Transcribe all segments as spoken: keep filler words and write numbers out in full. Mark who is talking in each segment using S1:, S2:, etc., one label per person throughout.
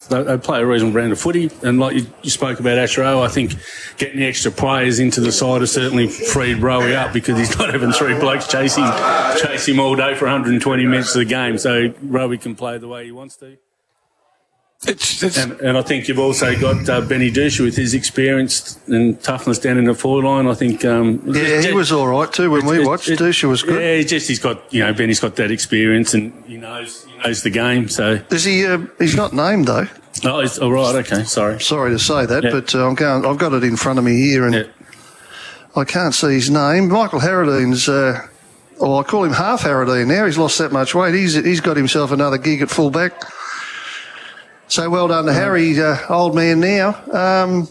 S1: they, they play a reasonable brand of footy. And like you, you spoke about Ashrow, I think getting the extra players into the side has certainly freed Rowie up because he's not having three blokes chasing chase him all day for one hundred twenty minutes of the game. So Rowie can play the way he wants to.
S2: It's, it's
S1: and, and I think you've also got uh, Benny Dusha with his experience and toughness down in the forward line. I think um,
S3: yeah,
S1: just,
S3: he was all right too when we watched. Dusha was good.
S1: Yeah, he's just he's got you know Benny's got that experience and he knows he knows the game. So
S3: is he? Uh, he's not named though.
S1: Oh, he's, all right. Okay, sorry.
S3: Sorry to say that,
S1: yeah.
S3: but uh, I'm going. I've got it in front of me here, and
S1: yeah.
S3: I can't see his name. Michael Harradine's. Uh, oh, I call him Half Harradine now. He's lost that much weight. He's he's got himself another gig at fullback. So well done to Harry, uh, old man now. Um,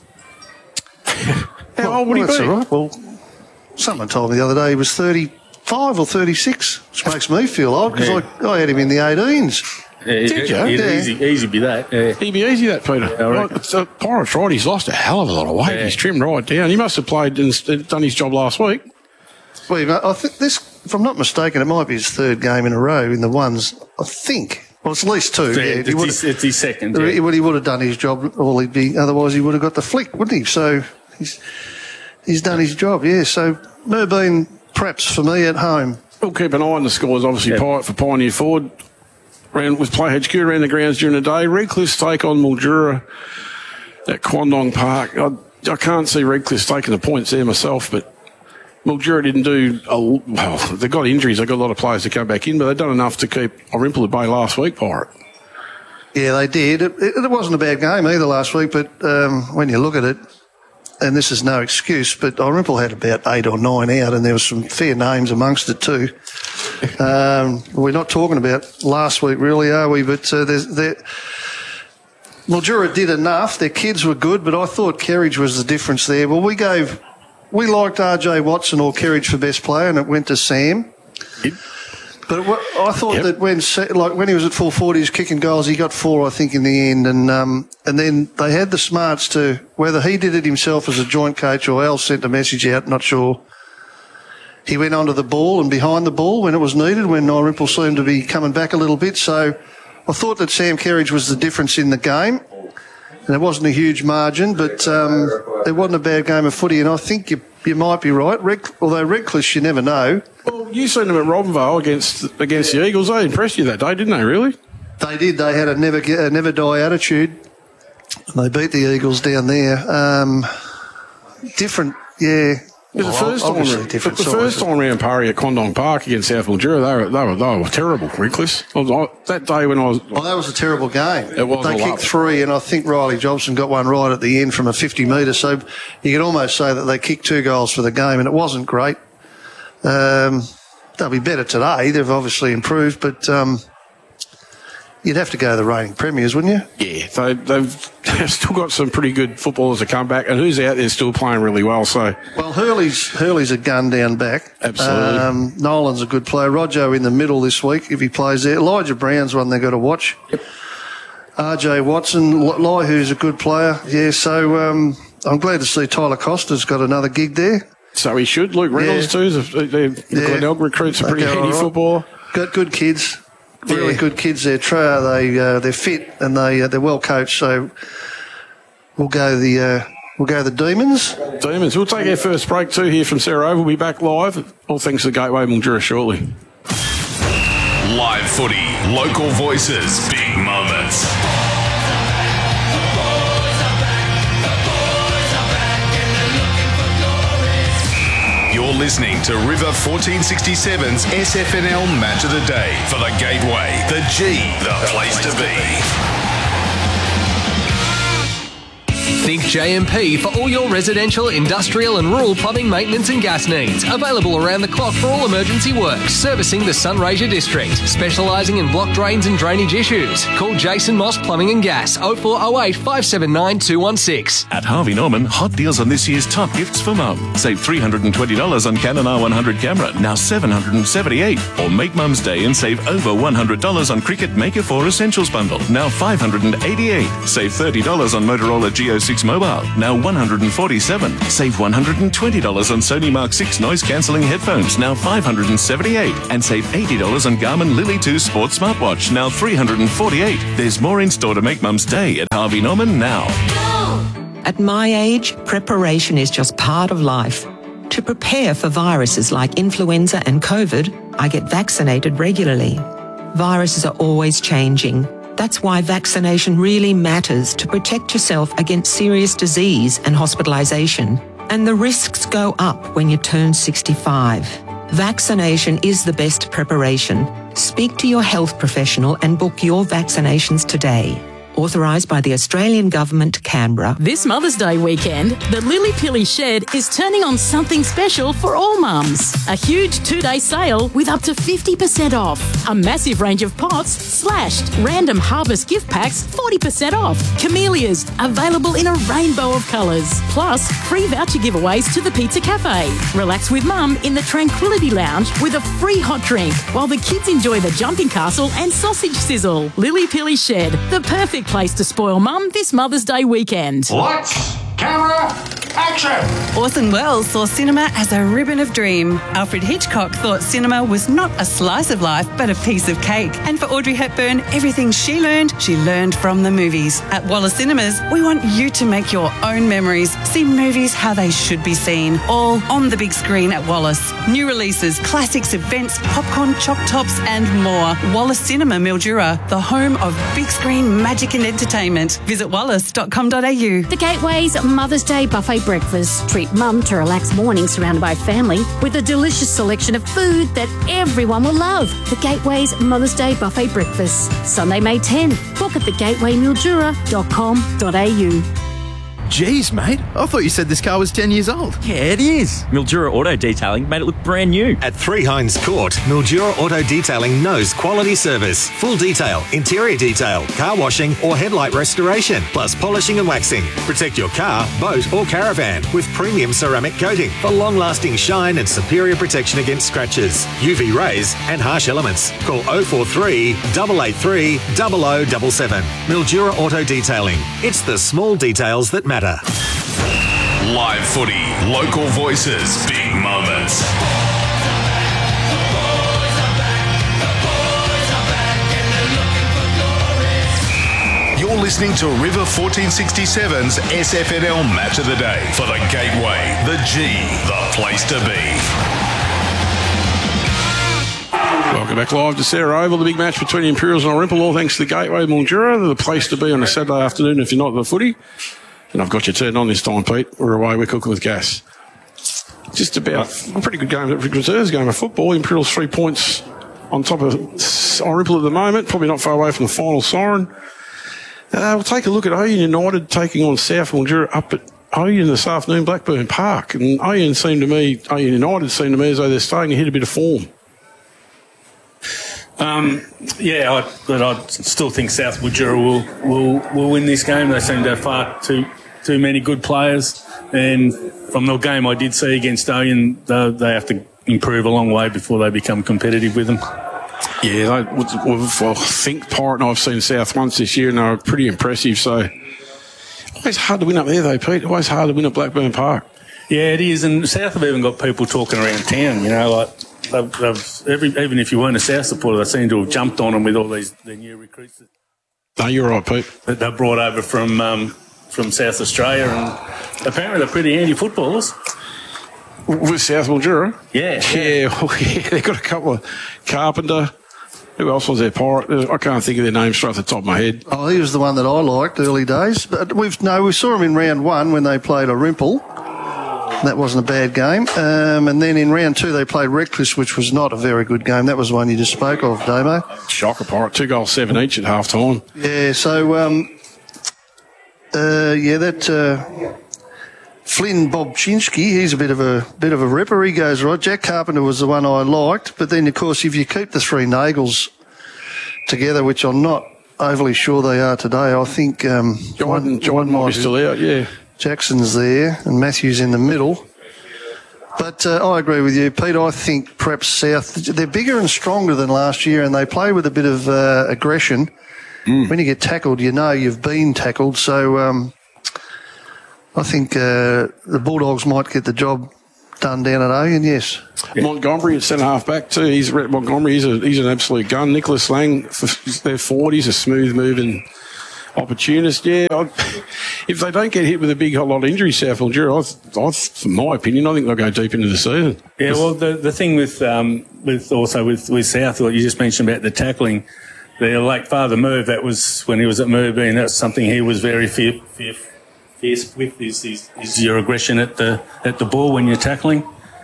S2: How old would he
S3: that's
S2: be?
S3: All right. Well, someone told me the other day he was thirty-five or thirty-six, which makes me feel old because
S1: yeah.
S3: I, I had him in the eighteens.
S1: Yeah,
S2: Did you?
S1: He'd
S3: Yeah.
S1: easy, easy be that. Yeah.
S2: He'd be easy, that, Peter.
S1: Yeah, I reckon.
S2: Like, so Pirates right, he's lost a hell of a lot of weight.
S1: Yeah.
S2: He's trimmed right down. He must have played and done his job last week.
S3: Well, I think this, if I'm not mistaken, it might be his third game in a row in the ones, I think. Well, it's at least two.
S1: Yeah,
S3: Yeah,
S1: it's,
S3: he would
S1: his, it's his second.
S3: have,
S1: Yeah.
S3: he would he would have done his job, or he'd be otherwise he would have got the flick, wouldn't he? So he's he's done his job. Yeah. So Merbeen preps for me at home.
S2: We'll keep an eye on the scores. Obviously,
S1: Yeah.
S2: Pirate for Pioneer Ford ran with Play H Q around the grounds during the day. Redcliffe's take on Mildura at Quandong Park. I, I can't see Redcliffe taking the points there myself, but Mildura didn't do a, well. They got injuries. They got a lot of players to come back in, but they've done enough to keep Orimple at bay last week. Pirate.
S3: Yeah, they did. It, it, it wasn't a bad game either last week, but um, when you look at it, and this is no excuse, but Orimple had about eight or nine out, and there was some fair names amongst it too. Um, we're not talking about last week, really, are we? But uh, there's there. Mildura did enough. Their kids were good, but I thought Kerridge was the difference there. Well, we gave, we liked R J Watson or Kerridge for best player, and it went to Sam.
S2: Yep.
S3: But what, I thought
S2: Yep.
S3: that when like when he was at full forties kicking goals, he got four, I think, in the end, and um, and then they had the smarts to whether he did it himself as a joint coach or Al sent a message out, not sure. He went onto the ball and behind the ball when it was needed, when Orimple seemed to be coming back a little bit. So I thought that Sam Kerridge was the difference in the game. And it wasn't a huge margin, but um, it wasn't a bad game of footy. And I think you you might be right. Red, although Redcliffe, you never know.
S2: Well, you seen them at Robinvale against against the Eagles. They impressed you that day, didn't they? Really?
S3: They did. They had a never get, a never die attitude. And they beat the Eagles down there. Um, different, yeah.
S2: It was
S3: Well,
S2: the first time,
S3: obviously
S2: the,
S3: different
S2: the
S3: size.
S2: first time round Parry at Quandong Park against South Mildura, they were, they were, they were terrible, Redcliffe. I was, I, that day when I was...
S3: Well, that was a terrible game.
S2: It was
S3: They
S2: a
S3: kicked
S2: lot.
S3: three, and I think Riley Jobson got one right at the end from a fifty metre. So you could almost say that they kicked two goals for the game, and it wasn't great. Um, they'll be better today. They've obviously improved, but um, you'd have to go to the reigning premiers, wouldn't you?
S2: Yeah, they, they've, they've still got some pretty good footballers to come back, and who's out there still playing really well, so...
S3: Well, Hurley's Hurley's a gun down back.
S2: Absolutely.
S3: Um, Nolan's a good player. Rojo in the middle this week if he plays there. Elijah Brown's one they've got to watch.
S2: Yep.
S3: R J Watson, Lai, who's a good player. Yeah, so um, I'm glad to see Tyler Costa's got another gig there.
S2: So he should. Luke Reynolds
S3: Yeah.
S2: too. The, the, the
S3: Yeah.
S2: Glenelg recruits a
S3: They
S2: pretty
S3: go
S2: handy
S3: all right.
S2: footballer.
S3: Got good kids. Really
S2: Yeah.
S3: good kids there. Tra, they uh, they're fit and they uh, they're well coached. So we'll go the uh, we'll go the Demons.
S2: Demons. We'll take our first break too here from Sarah Oval. We'll be back live. All thanks to Gateway Mildura shortly.
S4: Live footy, local voices, big moments. You're listening to River fourteen sixty-seven's S F N L Match of the Day for the Gateway, the G, the place to be.
S5: Think J M P for all your residential, industrial and rural plumbing maintenance and gas needs. Available around the clock for all emergency works. Servicing the Sunraysia District. Specialising in block drains and drainage issues. Call Jason Moss Plumbing and Gas oh four oh eight, five seven nine, two one six.
S6: At Harvey Norman, hot deals on this year's top gifts for mum. Save three hundred twenty dollars on Canon R one hundred camera, now seven hundred seventy-eight dollars. Or make Mum's Day and save over one hundred dollars on Cricket Maker four Essentials Bundle, now five hundred eighty-eight dollars. Save thirty dollars on Motorola G O six Mobile Mobile, now one hundred forty-seven dollars. Save one hundred twenty dollars on Sony Mark six noise-cancelling headphones, now five hundred seventy-eight dollars. And save eighty dollars on Garmin Lily two Sports Smartwatch, now three hundred forty-eight dollars. There's more in store to make Mum's Day at Harvey Norman now.
S7: At my age, preparation is just part of life. To prepare for viruses like influenza and COVID, I get vaccinated regularly. Viruses are always changing. That's why vaccination really matters to protect yourself against serious disease and hospitalisation. And the risks go up when you turn sixty-five. Vaccination is the best preparation. Speak to your health professional and book your vaccinations today. Authorised by the Australian Government, Canberra.
S8: This Mother's Day weekend, the Lily Pilly Shed is turning on something special for all mums. A huge two-day sale with up to fifty percent off. A massive range of pots slashed. Random harvest gift packs forty percent off. Camellias available in a rainbow of colours. Plus, free voucher giveaways to the Pizza Cafe. Relax with Mum in the Tranquility Lounge with a free hot drink while the kids enjoy the jumping castle and sausage sizzle. Lily Pilly Shed, the perfect place to spoil Mum this Mother's Day weekend.
S9: Lights, camera, action!
S10: Orson Welles saw cinema as a ribbon of dream. Alfred Hitchcock thought cinema was not a slice of life, but a piece of cake. And for Audrey Hepburn, everything she learned, she learned from the movies. At Wallace Cinemas, we want you to make your own memories. See movies how they should be seen, all on the big screen at Wallace. New releases, classics, events, popcorn, choc tops, and more. Wallace Cinema Mildura, the home of big screen magic and entertainment. Visit wallace dot com dot a u.
S11: The Gateway's Mother's Day buffet breakfast. Treat Mum to relax morning surrounded by family with a delicious selection of food that everyone will love. The Gateway's Mother's Day buffet breakfast. Sunday, May tenth. Book at the gateway mildura dot com dot a u.
S12: Jeez, mate, I thought you said this car was ten years old.
S13: Yeah, it is. Mildura Auto Detailing made it look brand new.
S14: At three Hines Court, Mildura Auto Detailing knows quality service, full detail, interior detail, car washing or headlight restoration, plus polishing and waxing. Protect your car, boat or caravan with premium ceramic coating for long-lasting shine and superior protection against scratches, U V rays and harsh elements. Call oh four three, eight eight three, zero zero seven seven. Mildura Auto Detailing. It's the small details that matter.
S4: Live footy, local voices, big moments. You're listening to River fourteen sixty-seven's S F N L Match of the Day for the Gateway, the G, the place to be.
S2: Welcome back live to Sarah Oval, the big match between the Imperials and Orimple, all thanks to the Gateway Mildura, the place to be on a Saturday afternoon if you're not at the footy. And I've got you turned on this time, Pete. We're away, we're cooking with gas. Just about a pretty good game, a pretty good game of football. Imperials three points on top of Orimple at the moment, probably not far away from the final siren. Uh, we'll take a look at Oyen United taking on South Mildura up at Oyen this afternoon, Blackburn Park. And Oyen seemed to me, Oyen United seemed to me as though they're starting to hit a bit of form.
S1: Um, yeah, I, but I still think South Mildura will, will will win this game. They seem to have far too too many good players, and from the game I did see against Oyen, they, they have to improve a long way before they become competitive with them.
S2: Yeah, they, well, I think Pirate and I've seen South once this year, and they were pretty impressive. So always hard to win up there, though, Pete. Always hard to win at Blackburn Park.
S1: Yeah, it is, and South have even got people talking around town. You know, like. They've, they've, every, even if you weren't a South supporter, they seem to have jumped on them with all these the new recruits that,
S2: no, you're right, Pete.
S1: that they brought over from um, from South Australia, and apparently they're pretty handy footballers.
S2: With South Mildura?
S1: Yeah.
S2: Yeah, yeah. Well, yeah, they've got a couple of Carpenter. Who else was their Pirate? I can't think of their names straight off the top of my head.
S3: Oh, he was the one that I liked early days. But we've no, we saw him in round one when they played Orimple. That wasn't a bad game. Um, and then in round two, they played Reckless, which was not a very good game. That was the one you just spoke of, Damo.
S2: Shocker Pirate. Two goals, seven each at half time.
S3: Yeah, so, um, uh, yeah, that uh, Flynn Bobchinski, he's a bit of a bit of a ripper. He goes right. Jack Carpenter was the one I liked. But then, of course, if you keep the three Nagels together, which I'm not overly sure they are today, I think um,
S2: Jordan, Jordan might be still out, yeah.
S3: Jackson's there and Matthews in the middle. But uh, I agree with you, Pete. I think perhaps South, they're bigger and stronger than last year, and they play with a bit of uh, aggression. Mm. When you get tackled, you know you've been tackled. So um, I think uh, the Bulldogs might get the job done down at Ogan, yes.
S2: Yeah. Montgomery at centre half back too. He's Montgomery. He's a, he's an absolute gun. Nicholas Lang, they're forward. He's a smooth moving opportunist. Yeah, I, if they don't get hit with a big lot of injuries, South Mildura, I, I, from my opinion, I think they'll go deep into the season.
S1: Yeah, well, the the thing with um, with also with with South, what you just mentioned about the tackling, their late father Merv, that was when he was at Merbean. That's something he was very fear, fear, fierce with. Is, is is your aggression at the at the ball when you're tackling.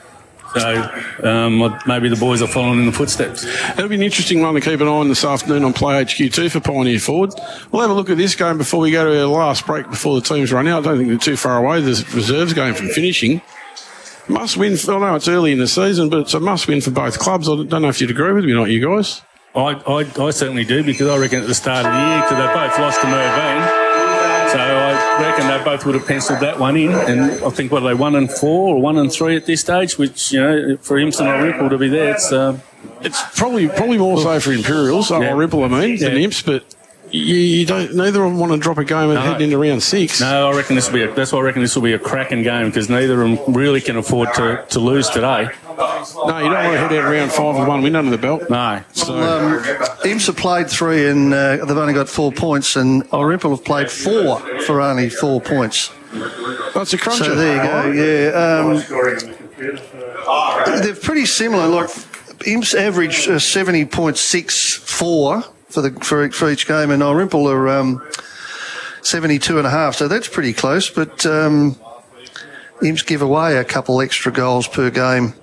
S1: So um, maybe the boys are following in the footsteps.
S2: It'll be an interesting one to keep an eye on this afternoon on Play H Q two for Pioneer Ford. We'll have a look at this game before we go to our last break before the teams run out. I don't think they're too far away. There's reserves game from finishing. Must win. I know it's early in the season, but it's a must win for both clubs. I don't know if you'd agree with me or not, you guys.
S1: I, I, I certainly do, because I reckon at the start of the year, because they both lost to Merbean, so I reckon they both would have penciled that one in. And I think, what are they, one and four or one and three at this stage, which, you know, for Imson or Ripple to be there, it's... Uh,
S2: it's probably probably more so for Imperials, yeah. or Ripple, I mean, yeah. than Imps, but you, you don't, neither of them want to drop a game and no. head into round six.
S1: No, I reckon this will be a, that's why I reckon this will be a cracking game, because neither of them really can afford to, to lose today.
S2: No, you don't want to head out round five with one win under the belt.
S1: No.
S3: So. Well, um, Imps have played three and uh, they've only got four points, and Orimple have played four for only four points.
S2: That's a cruncher.
S3: So there you go, yeah. Um, they're pretty similar. Like, Imps average uh, seventy point six four for, the, for, for each game, and Orimple are um, seventy-two and a half, so that's pretty close, but um, Imps give away a couple extra goals per game.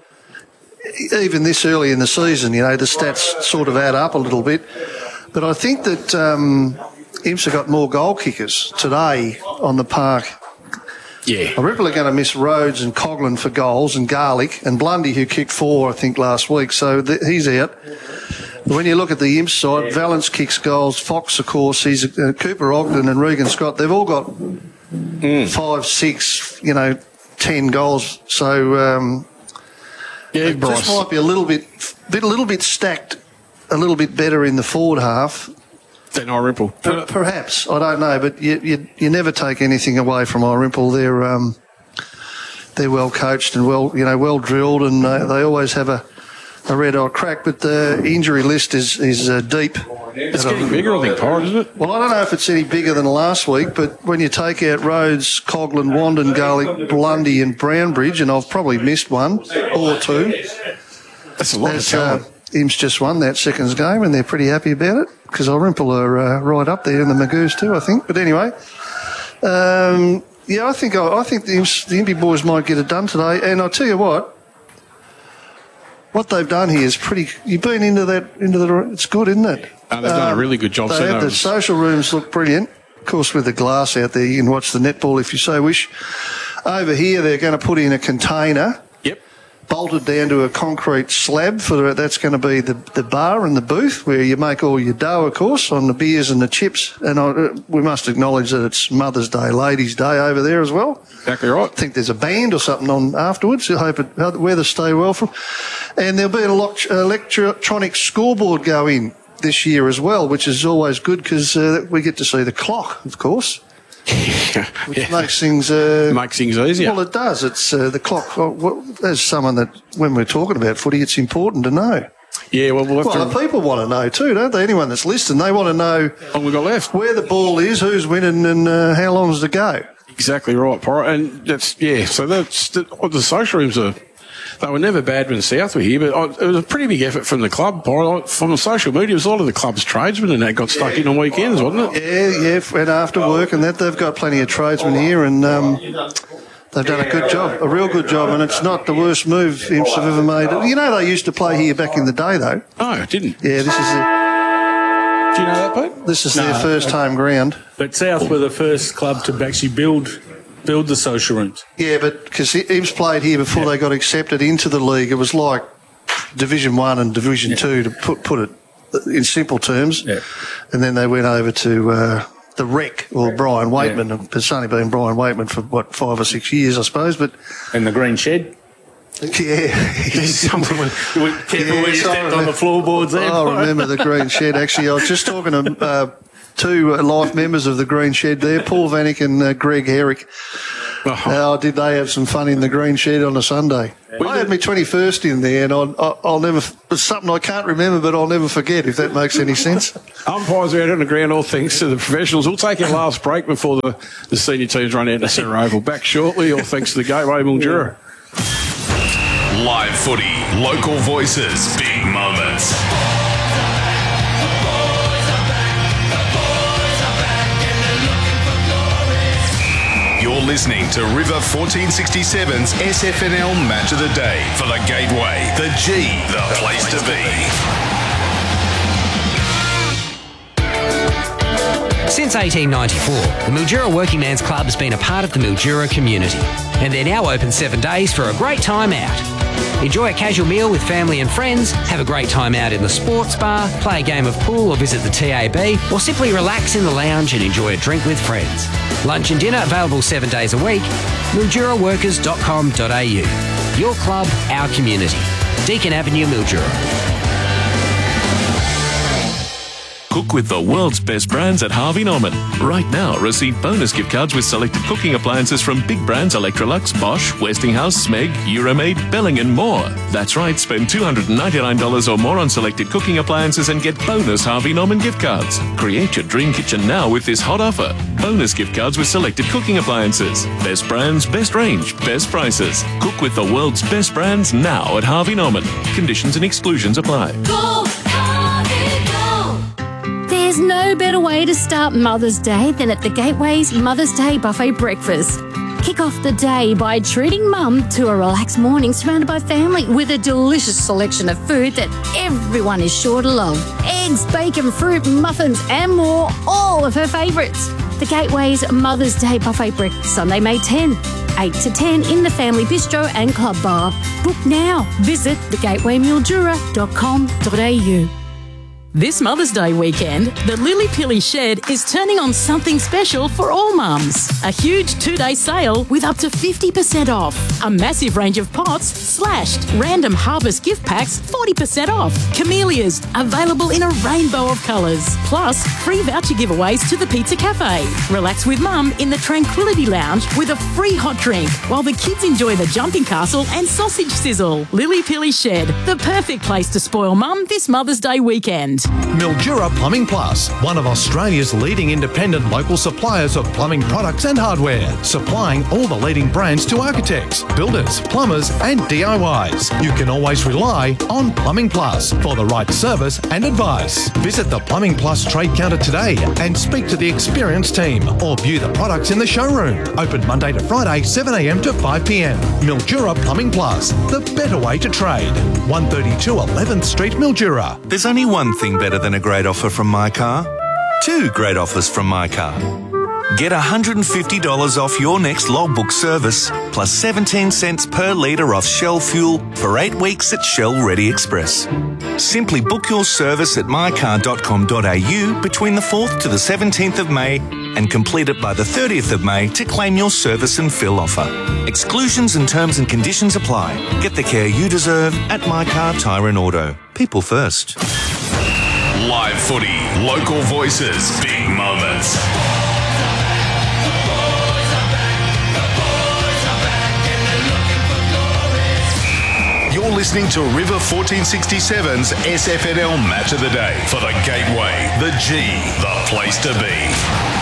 S3: Even this early in the season, you know, the stats sort of add up a little bit. But I think that um, Imps have got more goal kickers today on the park.
S2: Yeah.
S3: Ripple are going to miss Rhodes and Coughlin for goals, and Garlick, and Blundy, who kicked four, I think, last week. So th- he's out. But when you look at the Imps side, Valence kicks goals, Fox, of course, he's uh, Cooper Ogden and Regan Scott. They've all got mm. five, six, you know, ten goals. So... Um,
S2: Yeah,
S3: Bryce. This might be a little bit, bit, a little bit stacked, a little bit better in the forward half.
S2: Than Orimple.
S3: Per, perhaps, I don't know, but you, you you never take anything away from Orimple. They're um, they're well coached and well, you know, well drilled, and uh, they always have a, a red hot crack. But the injury list is is uh, deep.
S2: It's getting bigger, I think, Pirate, isn't it?
S3: Well, I don't know if it's any bigger than last week, but when you take out Rhodes, Coughlin, Wandon, Garlick, Blundy and Brownbridge, and I've probably missed one or two.
S2: That's a lot of talent.
S3: Uh, Imps just won that seconds game, and they're pretty happy about it, because Orimple are uh, right up there in the Magoos too, I think. But anyway, um, yeah, I think I, I think the, Imps, the Impy boys might get it done today. And I'll tell you what, what they've done here is pretty. You've been into that, into the. It's good, isn't it?
S2: Oh, they've um, done a really good job.
S3: They have, the social rooms look brilliant. Of course, with the glass out there, you can watch the netball if you so wish. Over here, they're going to put in a container.
S2: Yep.
S3: Bolted down to a concrete slab for the, that's going to be the, the bar and the booth where you make all your dough, of course, on the beers and the chips. And I, we must acknowledge that it's Mother's Day, Ladies' Day over there as well.
S2: Exactly right.
S3: I think there's a band or something on afterwards. I hope it, the weather stay well for. And there'll be an electronic scoreboard go in this year as well, which is always good, because uh, we get to see the clock, of course. Which yeah. makes things uh,
S2: makes things easier.
S3: Well, it does. It's uh, the clock. Well, as someone that, when we're talking about footy, it's important to know.
S2: Yeah, well, we'll,
S3: well
S2: to...
S3: the people want to know too, don't they? Anyone that's listening, they want to know
S2: what we got left,
S3: where the ball is, who's winning, and uh, how long's to go.
S2: Exactly right, Pirate. And that's yeah. So that's the, the social rooms are. They were never bad when South were here, but it was a pretty big effort from the club. From the social media, it was a lot of the club's tradesmen and that got stuck in on weekends, wasn't it?
S3: Yeah, yeah, and after work and that, they've got plenty of tradesmen here, and um, they've done a good job, a real good job, and it's not the worst move Imps have ever made. You know, they used to play here back in the day, though.
S2: Oh, I didn't.
S3: Yeah, this is the...
S2: Do you know that, Pete?
S3: This is
S1: no,
S3: their first
S1: okay.
S3: home ground.
S1: But South were the first club to actually build... build the social rooms.
S3: Yeah, but because Imps played here before yeah. they got accepted into the league, it was like Division One and Division yeah. Two, to put put it in simple terms.
S1: Yeah.
S3: And then they went over to uh, the Rec, or Brian Waitman. Yeah. It's only been Brian Waitman for what, five or six years, I suppose. But
S1: and the Green Shed.
S3: Yeah,
S1: careful yeah, where you stepped on the floorboards there.
S3: I remember the Green Shed. Actually, I was just talking to. Uh, two uh, life members of the Green Shed there, Paul Vanek and uh, Greg Herrick. Oh. oh, did they have some fun in the Green Shed on a Sunday? Yeah. I had my twenty-first in there, and I'll, I'll, I'll never. It's something I can't remember, but I'll never forget. If that makes any sense.
S2: Umpires are out on the ground, all thanks to the professionals. We'll take our last break before the, the senior teams run out to Centre Oval. Back shortly, all thanks to the Gateway Mildura.
S4: Live footy, local voices, big moments. You're listening to River fourteen sixty-seven's S F N L Match of the Day for the Gateway, the G, the place to be.
S15: Since eighteen ninety-four, the Mildura Working Man's Club has been a part of the Mildura community, and they're now open seven days for a great time out. Enjoy a casual meal with family and friends, have a great time out in the sports bar, play a game of pool or visit the T A B, or simply relax in the lounge and enjoy a drink with friends. Lunch and dinner available seven days a week. mildura workers dot com dot a u. Your club, our community. Deakin Avenue, Mildura.
S6: Cook with the world's best brands at Harvey Norman. Right now, receive bonus gift cards with selected cooking appliances from big brands Electrolux, Bosch, Westinghouse, Smeg, Euromaid, Belling and more. That's right, spend two hundred ninety-nine dollars or more on selected cooking appliances and get bonus Harvey Norman gift cards. Create your dream kitchen now with this hot offer. Bonus gift cards with selected cooking appliances. Best brands, best range, best prices. Cook with the world's best brands now at Harvey Norman. Conditions and exclusions apply.
S11: Go, Harvey, go! There's no better way to start Mother's Day than at the Gateway's Mother's Day Buffet Breakfast. Kick off the day by treating Mum to a relaxed morning surrounded by family with a delicious selection of food that everyone is sure to love. Eggs, bacon, fruit, muffins and more, all of her favourites. The Gateway's Mother's Day Buffet Breakfast, Sunday, May tenth, eight to ten in the Family Bistro and Club Bar. Book now. Visit the gateway mildura dot com dot a u.
S8: This Mother's Day weekend, the Lily Pilly Shed is turning on something special for all mums. A huge two-day sale with up to fifty percent off. A massive range of pots slashed. Random harvest gift packs forty percent off. Camellias available in a rainbow of colours. Plus, free voucher giveaways to the Pizza Cafe. Relax with Mum in the Tranquility Lounge with a free hot drink while the kids enjoy the jumping castle and sausage sizzle. Lily Pilly Shed, the perfect place to spoil Mum this Mother's Day weekend.
S16: Mildura Plumbing Plus, one of Australia's leading independent local suppliers of plumbing products and hardware, supplying all the leading brands to architects, builders, plumbers and D I Ys. You can always rely on Plumbing Plus for the right service and advice. Visit the Plumbing Plus trade counter today and speak to the experienced team or view the products in the showroom. Open Monday to Friday, seven a m to five p m. Mildura Plumbing Plus, the better way to trade. one thirty-two eleventh Street, Mildura.
S17: There's only one thing better than a great offer from My Car. Two great offers from My Car. Get one hundred fifty dollars off your next logbook service, plus seventeen cents per litre off Shell fuel for eight weeks at Shell Ready Express. Simply book your service at my car dot com dot a u between the fourth to the seventeenth of May and complete it by the thirtieth of May to claim your service and fill offer. Exclusions and terms and conditions apply. Get the care you deserve at My Car Tyre and Auto. People first.
S4: Live footy, local voices, big moments. You're listening to River fourteen sixty-seven's S F N L Match of the Day for the Gateway, the G, the place to be.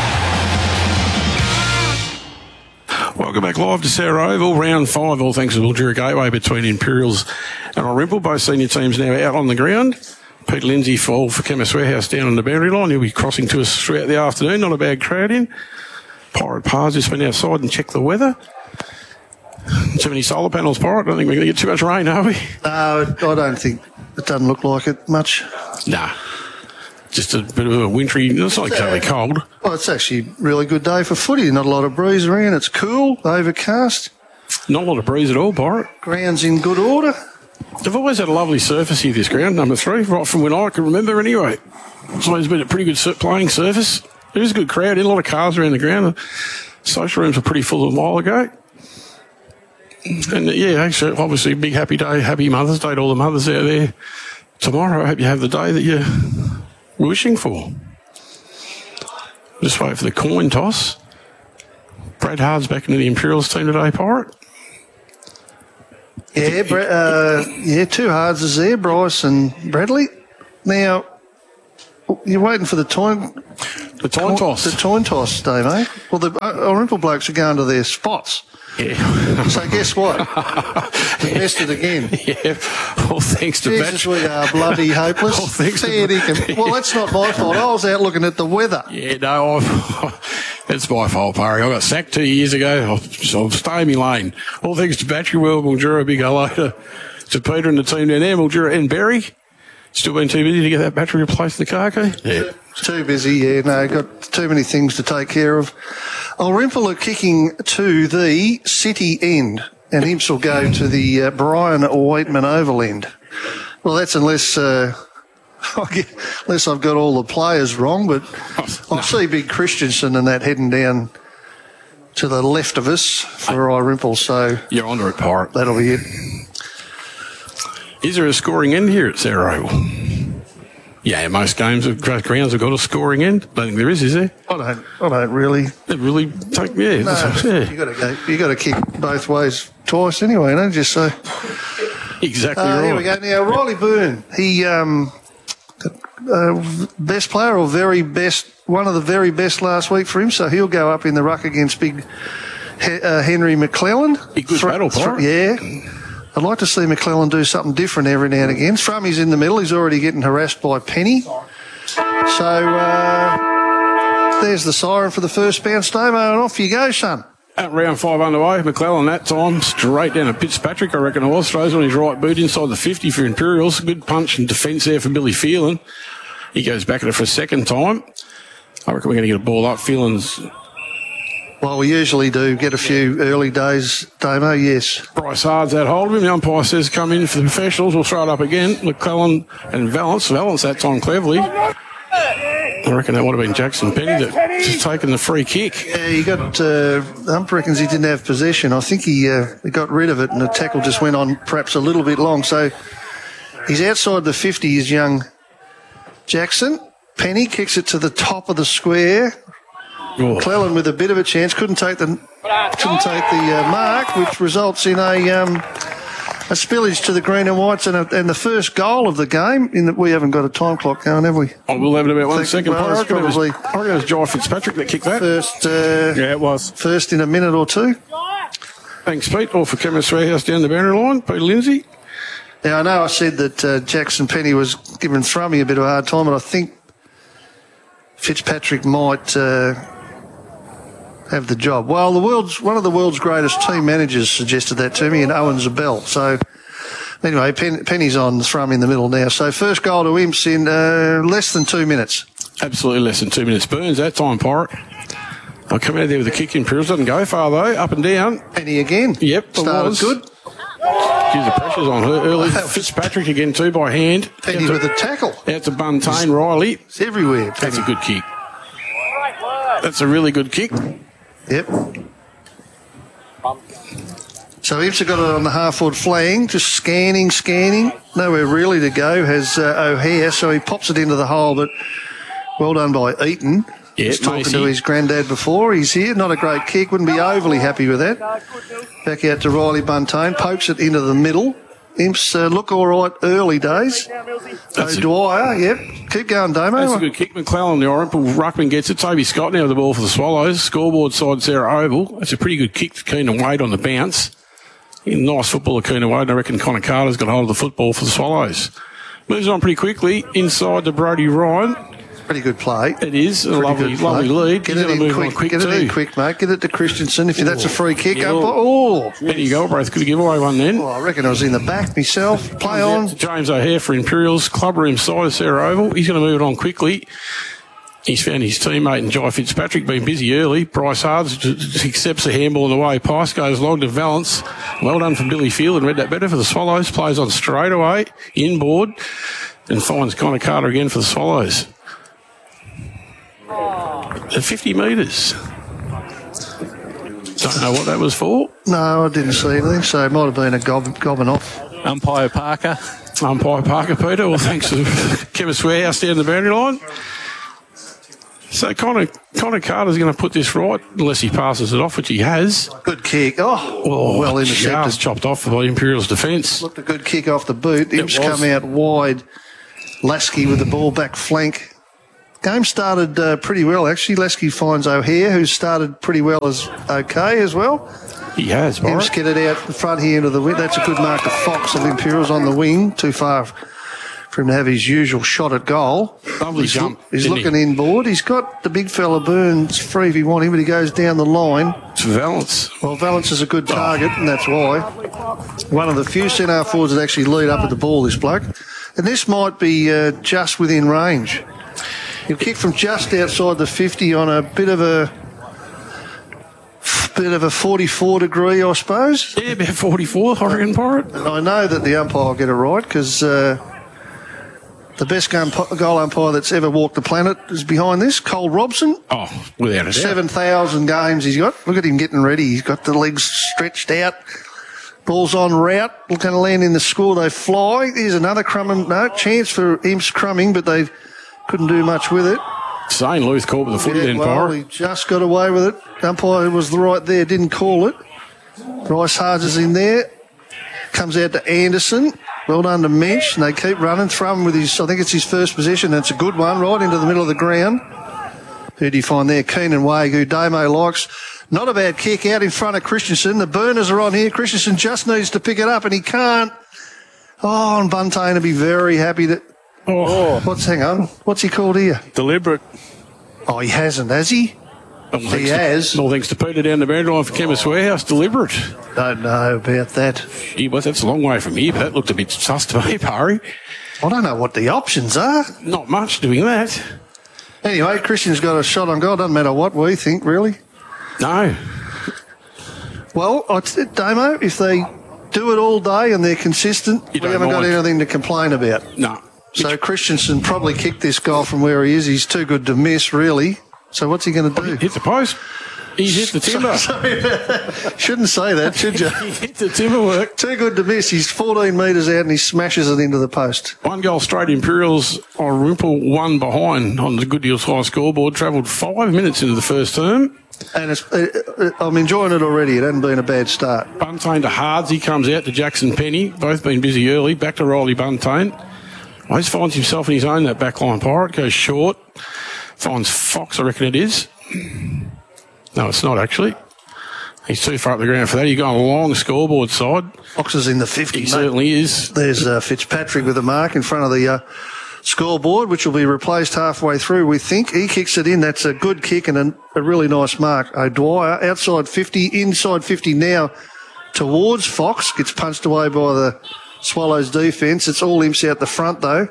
S2: Welcome back live to Sarah Oval, round five, all thanks to Mildura Gateway between Imperials and Orimple. Both senior teams now out on the ground. Pete Lindsay for, for Chemist Warehouse down on the boundary line. He'll be crossing to us throughout the afternoon. Not a bad crowd in. Pirate Par's just been outside and checked the weather. Too many solar panels, Pirate. I don't think we're going to get too much rain, are we?
S3: No, I don't think. It doesn't look like it much.
S2: Nah. Just a bit of a wintry, it's not totally cold.
S3: Well, it's actually a really good day for footy. Not a lot of breeze around. It's cool, overcast.
S2: Not a lot of breeze at all, Pirate.
S3: Ground's in good order.
S2: They've always had a lovely surface here, this ground, number three, right from when I can remember anyway. It's always been a pretty good sur- playing surface. There is a good crowd in, a lot of cars around the ground. The social rooms were pretty full a while ago. And yeah, actually, obviously, big happy day, happy Mother's Day to all the mothers out there tomorrow. I hope you have the day that you're wishing for. Just wait for the coin toss. Brad Hard's back into the Imperials team today, Pirate.
S3: Yeah, Bre- uh, yeah, two Hards is there, Bryce and Bradley. Now, you're waiting for the time.
S2: The time toss.
S3: The time toss, Dave, eh? Well, the uh, Orimple blokes are going to their spots.
S2: Yeah.
S3: So guess what? We missed it again.
S2: Yeah. All thanks to
S3: Jesus,
S2: Batch.
S3: we are bloody hopeless.
S2: All thanks to
S3: Fair dinkum. Well, that's not my fault. I was out looking at the weather.
S2: Yeah, no, I've, it's my fault, Parry. I got sacked two years ago. So I'll stay in my lane. All thanks to Battery World, Mildura. Big hello to, to Peter and the team down there. Mildura and Barry. Still been too busy to get that battery replaced in the car, okay? Yeah.
S3: Too busy, yeah. No, got too many things to take care of. Orimple are kicking to the city end, and Imps will go to the uh, Brian Waitman Oval end. Well, that's unless uh, I get, unless I've got all the players wrong, but
S2: Oh,
S3: I see Big Christensen and that heading down to the left of us for Orimple, so
S2: You're onto it, Pirate.
S3: that'll be it.
S2: Is there a scoring end here at Sarah Oval? Yeah, most games of grounds have got a scoring end. Don't think there is, is there?
S3: I don't, I don't really.
S2: They really take, yeah.
S3: No,
S2: that's- yeah.
S3: you got to go. You got to kick both ways twice anyway, don't you? So.
S2: Exactly
S3: Uh,
S2: right.
S3: here we go. Now, Riley Boone, he, um, uh, best player or very best, one of the very best last week for him, so he'll go up in the ruck against big he, uh, Henry McClellan.
S2: Big good
S3: Thro-
S2: battle,
S3: thro-
S2: Pirate.
S3: Yeah. I'd like to see McClellan do something different every now and again. Frummy's in the middle. He's already getting harassed by Penny. So, uh, there's the siren for the first bounce, Damo, and off you go, son.
S2: At round five underway, McClellan that time straight down to Fitzpatrick, I reckon it was. Throws on his right boot inside the fifty for Imperials. Good punch and defence there for Billy Phelan. He goes back at it for a second time. I reckon we're going to get a ball up. Phelan's
S3: Well, we usually do get a few early days, Damo, yes.
S2: Bryce Hard's out hold of him. The umpire says come in for the professionals. We'll throw it up again. McClellan and Valance. Valance that time cleverly. I reckon that would have been Jackson Penny that just taken the free kick.
S3: Yeah, he got, uh, Hump reckons he didn't have possession. I think he, uh, he got rid of it and the tackle just went on perhaps a little bit long. So he's outside the fifty, is young Jackson. Penny kicks it to the top of the square.
S2: Oh.
S3: Cleland with a bit of a chance, couldn't take the couldn't take the uh, mark, which results in a um, a spillage to the green and whites and, a, and the first goal of the game. In that we haven't got a time clock going, have we?
S2: I will have it about one
S3: Think-
S2: second.
S3: well,
S2: I
S3: it's
S2: reckon it was-
S3: probably
S2: I reckon it was Jai Fitzpatrick that kicked that.
S3: first. Uh,
S1: Yeah, it was.
S3: First in a minute or two.
S2: Thanks, Pete. All for Chemist Warehouse down the boundary line. Peter Lindsay.
S3: Now I know I said that uh, Jackson Penny was giving Thrummy a bit of a hard time, but I think Fitzpatrick might uh, have the job. Well, the world's one of the world's greatest team managers suggested that to me, and Owen Zabel. So anyway, Pen, Penny's on Thrum in the middle now. So first goal to Imps in uh, less than two minutes.
S2: Absolutely less than two minutes. Burns that time, Pirate. I'll come out there with a kick in. Imperials doesn't go far though. Up and down.
S3: Penny again.
S2: Yep. it
S3: Started
S2: was.
S3: good.
S2: Geez, the pressure's on her early. Fitzpatrick again too by hand.
S3: Penny
S2: Out
S3: with
S2: to-
S3: a tackle.
S2: Out to Buntain. Riley.
S3: It's everywhere.
S2: That's
S3: Penny.
S2: a good kick. That's a really good kick.
S3: Yep. So Imps have got it on the half-forward flank, just scanning, scanning. Nowhere really to go, has uh, O'Hare, so he pops it into the hole, but well done by Eaton.
S2: Yeah,
S3: He's talking
S2: Macy.
S3: to his granddad before. He's here. Not a great kick. Wouldn't be overly happy with that. Back out to Riley Buntain. Pokes it into the middle. Imps uh, look all right early days.
S2: That's a-
S3: O'Dwyer, yep. Keep going, Damo.
S2: That's a good kick. McClellan, the Orimple. Ruckman gets it. Toby Scott now with the ball for the Swallows. Scoreboard side, Sarah Oval. That's a pretty good kick to Keenan Wade on the bounce. Nice footballer, Keenan Wade. And I reckon Connor Carter's got hold of the football for the Swallows. Moves on pretty quickly inside to Brody Ryan.
S3: Pretty good play.
S2: It is a
S3: Pretty
S2: lovely,
S3: good play.
S2: lovely lead.
S3: Get
S2: He's
S3: it
S2: going to
S3: in
S2: move
S3: quick.
S2: on quick
S3: Get
S2: too.
S3: it in quick, mate. Get it to Christensen. If that's a free kick,
S2: Yeah.
S3: up. Oh,
S2: There you go, both could give away one then.
S3: well, I reckon I was in the back myself. Play on.
S2: James O'Hare for Imperials, club room side of Sarah Oval. He's going to move it on quickly. He's found his teammate and Jai Fitzpatrick been busy early. Bryce Hards accepts the handball in the way. Pice goes long to Valance. Well done from Billy Field and read that better for the Swallows. Plays on straight away, inboard, and finds Connor Carter again for the Swallows. At fifty metres. Don't know what that was for.
S3: No, I didn't see anything, so it might have been a gob, gobbing off.
S1: Umpire Parker.
S2: Umpire Parker, Peter. Well, thanks to Chemist Warehouse down the boundary line. So Connor, Connor Carter's going to put this right, unless he passes it off, which he has.
S3: Good kick. Oh,
S2: Oh,
S3: well
S2: just
S3: intercepted.
S2: chopped off by Imperial's defence.
S3: Looked a good kick off the boot.
S2: It
S3: Imps
S2: was.
S3: come out wide. Lasky with the ball back flank. Game started uh, pretty well, actually. Lasky finds O'Hare, who's started pretty well as okay as well.
S2: He has, Warwick.
S3: Imps get it out the front here into the wing. That's a good mark of Fox of Imperials on the wing. Too far for him to have his usual shot at goal.
S2: Lovely
S3: he's
S2: jump,
S3: He's
S2: didn't
S3: looking
S2: he?
S3: inboard. He's got the big fella Burns free if he want him, but he goes down the line.
S2: It's Valence.
S3: Well, Valence is a good target, and that's why. One of the few centre forwards that actually lead up at the ball, this bloke. And this might be uh, just within range. He'll kick from just outside the fifty on a bit of a bit of a forty-four degree, I suppose.
S2: Yeah, about forty-four, I reckon, Pirate.
S3: And I know that the umpire will get it right because uh, the best gun- goal umpire that's ever walked the planet is behind this, Cole Robson.
S2: Oh, without a doubt.
S3: seven thousand games he's got. Look at him getting ready. He's got the legs stretched out. Ball's on route. Looking to land in the score. They fly. Here's another crumbing. No, chance for Imps crumbing, but they couldn't do much with it.
S2: St. Luth caught with the footy
S3: Yeah,
S2: then,
S3: well,
S2: Pirate.
S3: he just got away with it. Umpire was the right there, didn't call it. Bryce Hodge is in there. Comes out to Anderson. Well done to Mensch. And they keep running. Thrum with his, I think it's his first possession. It's a good one, right into the middle of the ground. Who do you find there? Keenan Wag, who Damo likes. Not a bad kick out in front of Christensen. The burners are on here. Christensen just needs to pick it up, and he can't. Oh, and Buntain will be very happy that.
S2: Oh,
S3: what's hang on? What's he called here?
S1: Deliberate.
S3: Oh, he hasn't, has he?
S2: All
S3: He
S2: thanks to-
S3: has.
S2: All thanks to Peter down the boundary line for Chemist Warehouse. Deliberate.
S3: Don't know about that.
S2: Gee, well, that's a long way from here, but that looked a bit sus to me, Parry.
S3: I don't know what the options are.
S2: Not much doing that.
S3: Anyway, Christian's got a shot on goal. Doesn't matter what we think, really.
S2: No.
S3: Well, I t- Damo, if they do it all day and they're consistent,
S2: You
S3: we
S2: don't
S3: haven't got
S2: mind.
S3: anything to complain about.
S2: No.
S3: So Christensen probably kicked this goal from where he is. He's too good to miss, really. So what's he going to do?
S2: Hit the post. He's hit the timber.
S3: Sorry, shouldn't say that, should you?
S2: He hit the timber work.
S3: Too good to miss. He's fourteen metres out and he smashes it into the post.
S2: One goal straight. Imperials on Rimple, one behind on the Good Deals High scoreboard. Travelled five minutes into the first term.
S3: And it's, uh, uh, I'm enjoying it already. It hasn't been a bad start.
S2: Buntain to Hards. He comes out to Jackson Penny. Both been busy early. Back to Riley Buntain. Always finds himself in his own, that backline Pirate. Goes short. Finds Fox, I reckon it is. No, it's not actually. He's too far up the ground for that. He's going along the scoreboard side.
S3: Fox is in the fifty.
S2: He
S3: mate.
S2: certainly is.
S3: There's uh, Fitzpatrick with a mark in front of the uh, scoreboard, which will be replaced halfway through, we think. He kicks it in. That's a good kick and a, a really nice mark. O'Dwyer, outside fifty, inside fifty now towards Fox. Gets punched away by the Swallows defence. It's all imps out the front, though.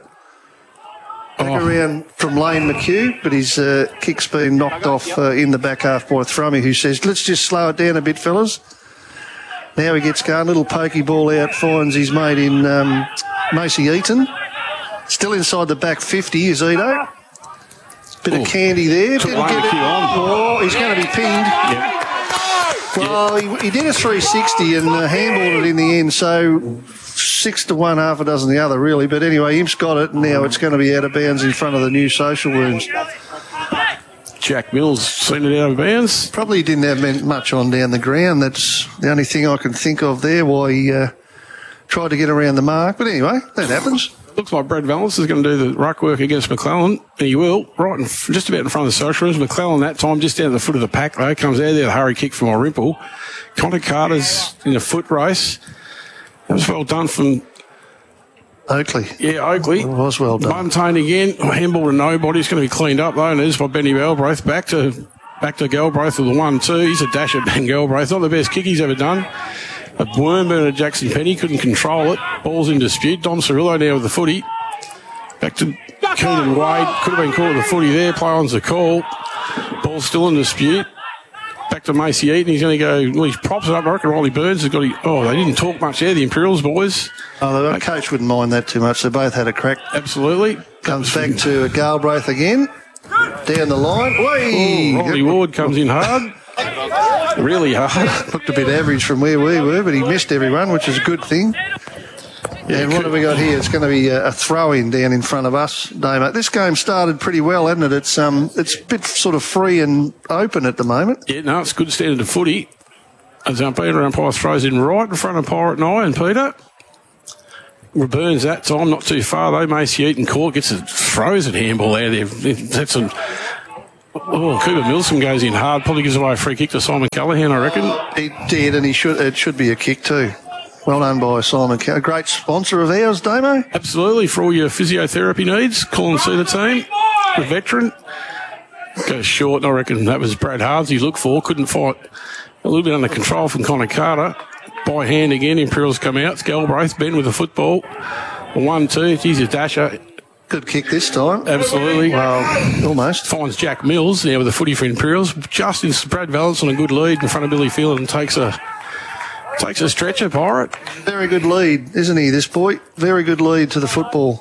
S3: Back
S2: Oh.
S3: around from Lane McHugh, but his uh, kick's been knocked off uh, in the back half by Thrummy, who says, let's just slow it down a bit, fellas. Now he gets going, little pokey ball out, finds his mate in um, Macy Eaton. Still inside the back fifty is Edo. Bit
S2: Ooh.
S3: of candy there.
S2: Took
S3: Didn't
S2: Lane
S3: get it.
S2: McHugh on.
S3: Oh, he's going to be pinned.
S2: Yep.
S3: Well, he, he did a three sixty and uh, handballed it in the end, so six to one, half a dozen the other, really. But anyway, Imp's got it, and now it's going to be out of bounds in front of the new social rooms.
S2: Jack Mills seen it out of bounds.
S3: Probably didn't have men- much on down the ground. That's the only thing I can think of there, why he uh, tried to get around the mark. But anyway, that happens.
S2: Looks like Brad Valance is going to do the ruck work against McClellan. And he will, right in, just about in front of the social rooms. McClellan that time, just down at the foot of the pack, though, comes out there, the hurry kick from Orimple. Connor Carter's in a foot race. That was well done from
S3: Oakley.
S2: Yeah, Oakley.
S3: It was well done.
S2: Buntain again. Handball to nobody. It's going to be cleaned up, though, and it is by Benny Galbraith. Back to back to Galbraith with the one two. He's a dash at Ben Galbraith. Not the best kick he's ever done. A worm burn at Jackson Penny. Couldn't control it. Ball's in dispute. Dom Cirillo now with the footy. Back to Keenan Wade. Could have been caught with the footy there. Play on's the call. Ball's still in dispute. Back to Macy Eaton. He's going to go. Well, he props it up. I reckon Riley Burns has got. He, oh, they didn't talk much there, the Imperials boys.
S3: Oh, the coach wouldn't mind that too much. They both had a crack.
S2: Absolutely.
S3: Comes back to Galbraith again. Down the line. Whee!
S2: Oh, Riley Ward comes in hard. Really hard.
S3: Looked a bit average from where we were, but he missed everyone, which is a good thing. Yeah, and what have we got here? It's going to be a, a throw-in down in front of us, Damo. This game started pretty well, hasn't it? It's um, it's a bit sort of free and open at the moment.
S2: Yeah, no, it's good standard of footy. As umpire, umpire throws in right in front of Pirate and I and Peter. Burns that time, not too far though. Macy Eaton Court gets a frozen handball out there. That's some. Oh, Cooper Milsom goes in hard. Probably gives away a free kick to Simon Callaghan, I reckon.
S3: He did, and he should. It should be a kick too. Well done by Simon Callaghan. A great sponsor of ours, Damo.
S2: Absolutely, for all your physiotherapy needs. Call and see the team. A veteran. Goes short, and I reckon that was Brad Hards he looked for. Couldn't fight. A little bit under control from Connor Carter. By hand again, Imperials come out. Galbraith, Ben with the football. One, two. He's a dasher.
S3: Good kick this time.
S2: Absolutely.
S3: Well, almost.
S2: Finds Jack Mills now with a footy for Imperials. Justin Brad Valance on a good lead in front of Billy Field and takes a takes a stretcher, Pirate.
S3: Very good lead, isn't he, this boy? Very good lead to the football.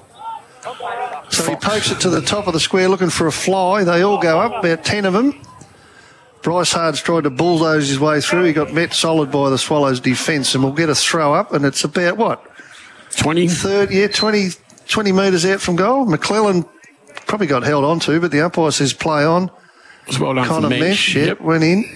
S3: So he pokes it to the top of the square looking for a fly. They all go up, about ten of them. Bryce Hards tried to bulldoze his way through. He got met solid by the Swallows' defence, and we'll get a throw up, and it's about, what?
S2: twenty?
S3: Third, yeah, twenty, twenty metres out from goal. McClellan probably got held on to, but the umpire says play on.
S2: It was well done
S3: kind
S2: for
S3: of
S2: Mesh.
S3: mesh, yep,
S2: Yep.
S3: went in.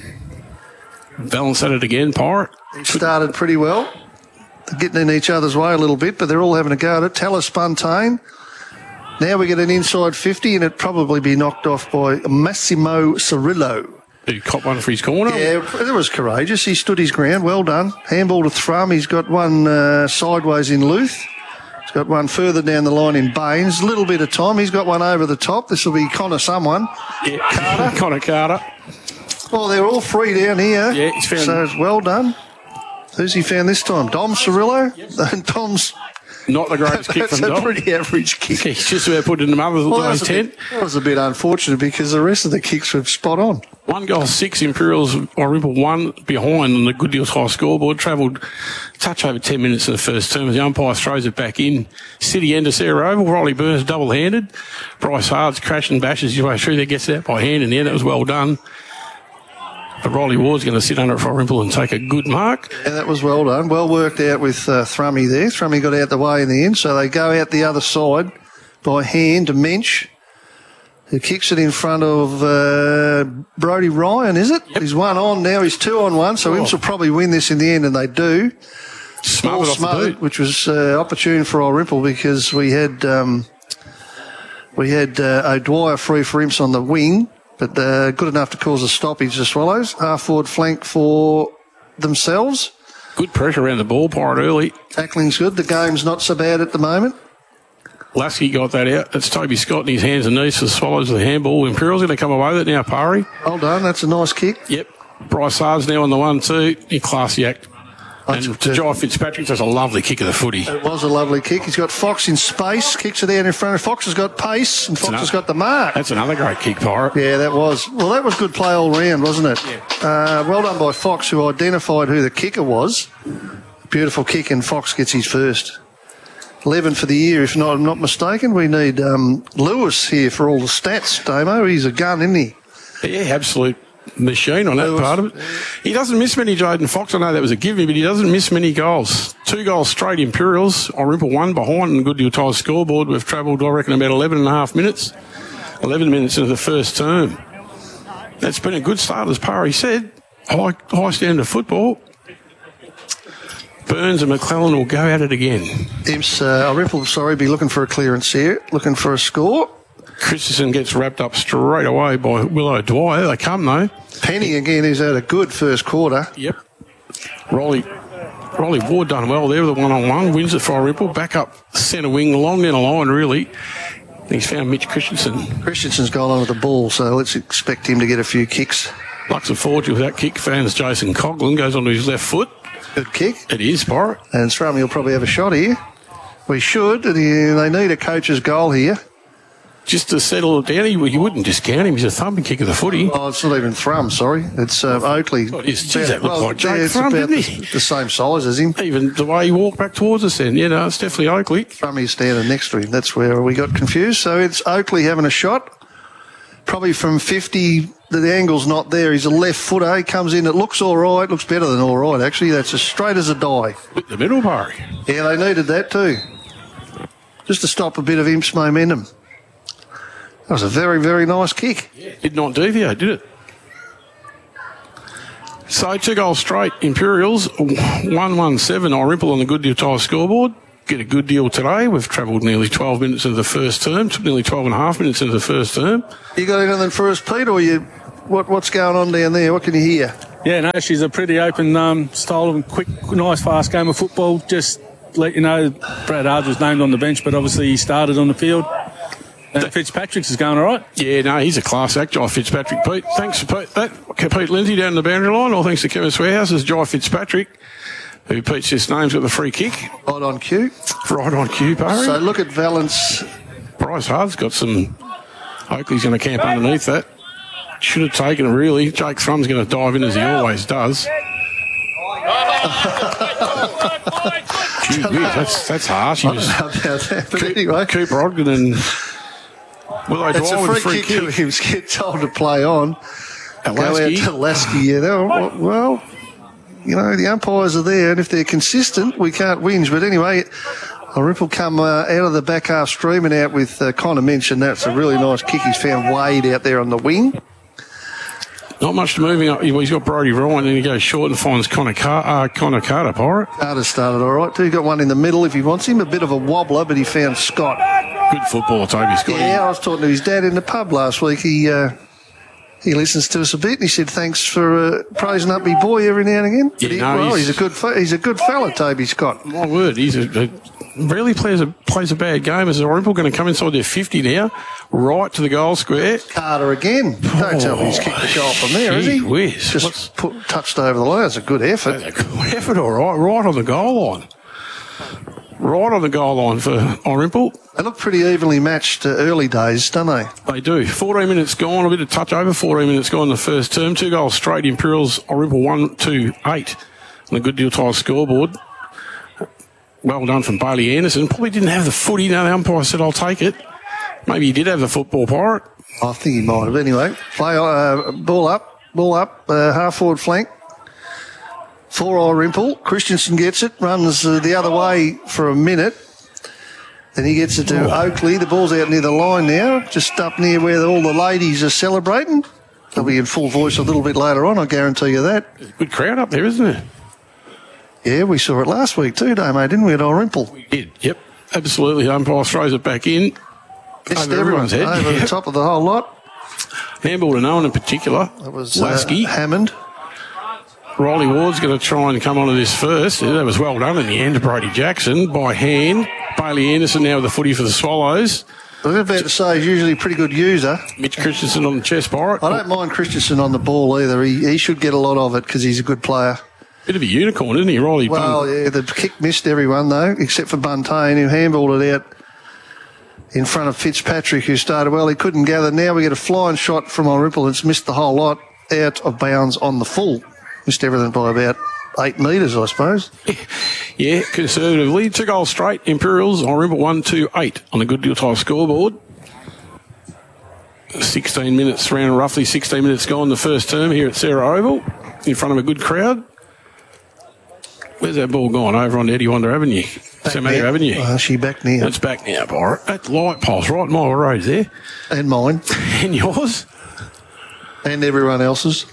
S2: Valance at it again, Pirate.
S3: Started pretty well. They're getting in each other's way a little bit, but they're all having a go at it. Taylor Spontane. Now we get an inside fifty, and it'd probably be knocked off by Massimo Cirillo.
S2: He caught one for his corner.
S3: Yeah, it was courageous. He stood his ground. Well done. Handball to Thrum. He's got one uh, sideways in Luth. He's got one further down the line in Baines. A little bit of time. He's got one over the top. This will be Connor someone.
S2: Yeah, Carter. Connor Carter.
S3: Oh, they're all free down here.
S2: Yeah, he's found.
S3: So it's well done. Who's he found this time? Dom Cirillo? Yep. Dom's...
S2: Not the greatest kick from Dom.
S3: That's a pretty average kick.
S2: He's just about put in the mother's
S3: well, that, was
S2: tent.
S3: bit, that was a bit unfortunate because the rest of the kicks were spot on.
S2: One goal, six Imperials, Orimple one behind on the Good Deals high scoreboard. Travelled touch over ten minutes in the first term as the umpire throws it back in. City end to Sarah Oval. Riley Burns double-handed. Bryce Hards crashes and bashes his way through there, gets it out by hand in the end. That was well done. But Riley Ward's going to sit under it for Orimple and take a good mark.
S3: Yeah, that was well done. Well worked out with uh, Thrummy there. Thrummy got out the way in the end, so they go out the other side by hand to Mensch, who kicks it in front of uh, Brodie Ryan, is it? Yep. He's one on now. He's two on one, so oh. Imps will probably win this in the end, and they do.
S2: Smothered off the boot.
S3: Which was uh, opportune for Orimple because we had um, we had uh, O'Dwyer free for Imps on the wing. But uh, good enough to cause a stoppage to Swallows. Half forward flank for themselves.
S2: Good pressure around the ball, Pirate early.
S3: Tackling's good. The game's not so bad at the moment.
S2: Lasky got that out. That's Toby Scott in his hands and knees for the Swallows with the handball. Imperial's going to come away with it now, Pari.
S3: Well done. That's a nice kick.
S2: Yep. Bryce Hards now on the one, two. He classy act.
S3: That's
S2: and to Jai Fitzpatrick, that's a lovely kick of the footy.
S3: It was a lovely kick. He's got Fox in space, kicks it out in front of Fox. Has got pace, and Fox another, has got the mark.
S2: That's another great kick, Pirate.
S3: Yeah, that was. Well, that was good play all round, wasn't it?
S2: Yeah.
S3: Uh, well done by Fox, who identified who the kicker was. Beautiful kick, and Fox gets his first. eleven for the year, if not, I'm not mistaken. We need um, Lewis here for all the stats, Damo. He's a gun, isn't he?
S2: Yeah, absolute machine on that Lewis. Part of it. He doesn't miss many, Jaden Fox. I know that was a given, but he doesn't miss many goals. Two goals straight, Imperials. Orimple one behind and Good Deal Ties scoreboard. We've travelled, I reckon, about eleven and a half minutes. eleven minutes into the first term. That's been a good start, as Parry said. High, high standard of football. Burns and McClellan will go at it again.
S3: Imps, uh, Orimple, sorry, be looking for a clearance here. Looking for a score.
S2: Christensen gets wrapped up straight away by Willow Dwyer. They come, though.
S3: Penny, again, who's had a good first quarter.
S2: Yep. Rolly, Rolly Ward done well there with the one-on-one. Wins it for Orimple. Back up centre wing, long down the line, really. He's found Mitch Christensen.
S3: Christensen's gone on with the ball, so let's expect him to get a few kicks.
S2: Lux of fortune with that kick. Fans Jason Coughlin goes onto his left foot.
S3: Good kick.
S2: It is, Pirate.
S3: And Strummy will probably have a shot here. We should. They need a coach's goal here.
S2: Just to settle it down, you wouldn't discount him. He's a thumping kick of the footy.
S3: Oh, it's not even Thrum, sorry. It's uh, Oakley.
S2: Oh, geez, that looked
S3: well,
S2: like Jake
S3: yeah,
S2: Thrum, didn't he?
S3: The, the same size as him.
S2: Even the way he walked back towards us then. Yeah, no, it's definitely Oakley.
S3: Thrummy's standing next to him. That's where we got confused. So it's Oakley having a shot. Probably from fifty, the angle's not there. He's a left footer. He comes in. It looks all right. Looks better than all right, actually. That's as straight as a die.
S2: The middle, Barry.
S3: Yeah, they needed that too. Just to stop a bit of Imp's momentum. That was a very, very nice kick.
S2: Yeah, did not deviate, did it? So two goals straight. Imperials, one one seven. Orimple on the Good Deal Tyre scoreboard. Get a good deal today. We've travelled nearly twelve minutes into the first term, nearly twelve and a half minutes into the first term.
S3: You got anything for us, Pete, or you? What, what's going on down there? What can you hear?
S1: Yeah, no, she's a pretty open um, style of quick, nice, fast game of football. Just let you know, Brad Ards was named on the bench, but obviously he started on the field. And Fitzpatrick's is going all right.
S2: Yeah, no, he's a class act, Jai Fitzpatrick. Pete, thanks for Pete, that. Pete Lindsay down the boundary line. All thanks to Chemist Warehouse's Jai Fitzpatrick, who Pete's just name's got the free kick.
S3: Right on cue.
S2: Right on cue, Barry.
S3: So look at Valence.
S2: Bryce Hard's got some. Oakley's going to camp underneath that. Should have taken it, really. Jake Thrum's going to dive in as he always does. Gee whiz, that's, that's harsh. He was,
S3: I don't know about that, but anyway.
S2: Cooper Ogden and Willow
S3: It's
S2: Dwyer
S3: a
S2: with
S3: free,
S2: a free
S3: kick,
S2: kick.
S3: to him. Get told to play on.
S2: At
S3: Go out
S2: Lasky.
S3: to Lasky. Yeah, they were, well, you know, the umpires are there, and if they're consistent, we can't whinge. But anyway, Ripple come uh, out of the back half streaming out with uh, Connor mentioned. That's a really nice kick. He's found Wade out there on the wing.
S2: Not much moving up. He's got Brody Ryan, and he goes short and finds Connor, Car- uh, Connor Carter, Pirate.
S3: Carter started all right, too. Got one in the middle if he wants him. A bit of a wobbler, but he found Scott.
S2: Good footballer, Toby Scott.
S3: Yeah, I was talking to his dad in the pub last week. He uh, he listens to us a bit, and he said thanks for uh, praising up me boy every now and again. But
S2: Yeah,
S3: he,
S2: no,
S3: well,
S2: he's-
S3: he's a good fe- he's a good fella, Toby Scott.
S2: My word, he's a, a really plays a plays a bad game. As Orimple going to come inside their fifty now, right to the goal square.
S3: Carter again. Don't tell me he's kicked the goal from there, is he?
S2: Gee whiz.
S3: Just put, touched over the line. That's a good effort.
S2: That's a good effort, all right. Right on the goal line. Right on the goal line for Orimple.
S3: They look pretty evenly matched uh, early days, don't they?
S2: They do. fourteen minutes gone, a bit of touch over. fourteen minutes gone in the first term. Two goals straight. Imperials, Orimple one, two, eight on the Good Deal Tyre scoreboard. Well done from Bailey Anderson. Probably didn't have the footy. No, the umpire said, I'll take it. Maybe he did have the football, Pirate.
S3: I think he might have. Anyway, play uh, ball up, ball up, uh, half forward flank. For Orimple. Christensen gets it, runs uh, the other way for a minute. Then he gets it to
S2: Oh.
S3: Oakley. The ball's out near the line now, just up near where all the ladies are celebrating. They'll be in full voice a little bit later on, I guarantee you that.
S2: Good crowd up there, isn't it?
S3: Yeah, we saw it last week too, Damo, didn't we, at Orimple?
S2: We did, yep. Absolutely. The umpire throws it back in.
S3: Missed
S2: Over everyone's head.
S3: Over
S2: Yep.
S3: the top of the whole lot.
S2: Handball to no one in particular.
S3: That was uh,
S2: Lasky.
S3: Hammond.
S2: Riley Ward's going to try and come onto this first. Yeah, that was well done in the end. Brody Jackson by hand. Bailey Anderson now with the footy for the Swallows.
S3: I was about to say he's usually a pretty good user.
S2: Mitch Christensen on the chest, Pirate.
S3: I don't mind Christensen on the ball either. He, he should get a lot of it because he's a good player.
S2: Bit of a unicorn, isn't he, Riley?
S3: Well, yeah, the kick missed everyone though, except for Buntain, who handballed it out in front of Fitzpatrick, who started well. He couldn't gather. Now we get a flying shot from Orimple. It's missed the whole lot out of bounds on the full. Missed everything by about eight metres, I suppose.
S2: Yeah, conservatively. Two goals straight. Imperials, Orimple one, two, eight on the Good Deal Tyre scoreboard. sixteen minutes, around roughly sixteen minutes gone the first term here at Sarah Oval in front of a good crowd. Where's that ball gone? Over on Eddie Wonder Avenue. St Matthew Avenue.
S3: Oh, she back now.
S2: That's back now, Byron. That light pole's right in my road there.
S3: And mine.
S2: And yours.
S3: And everyone else's.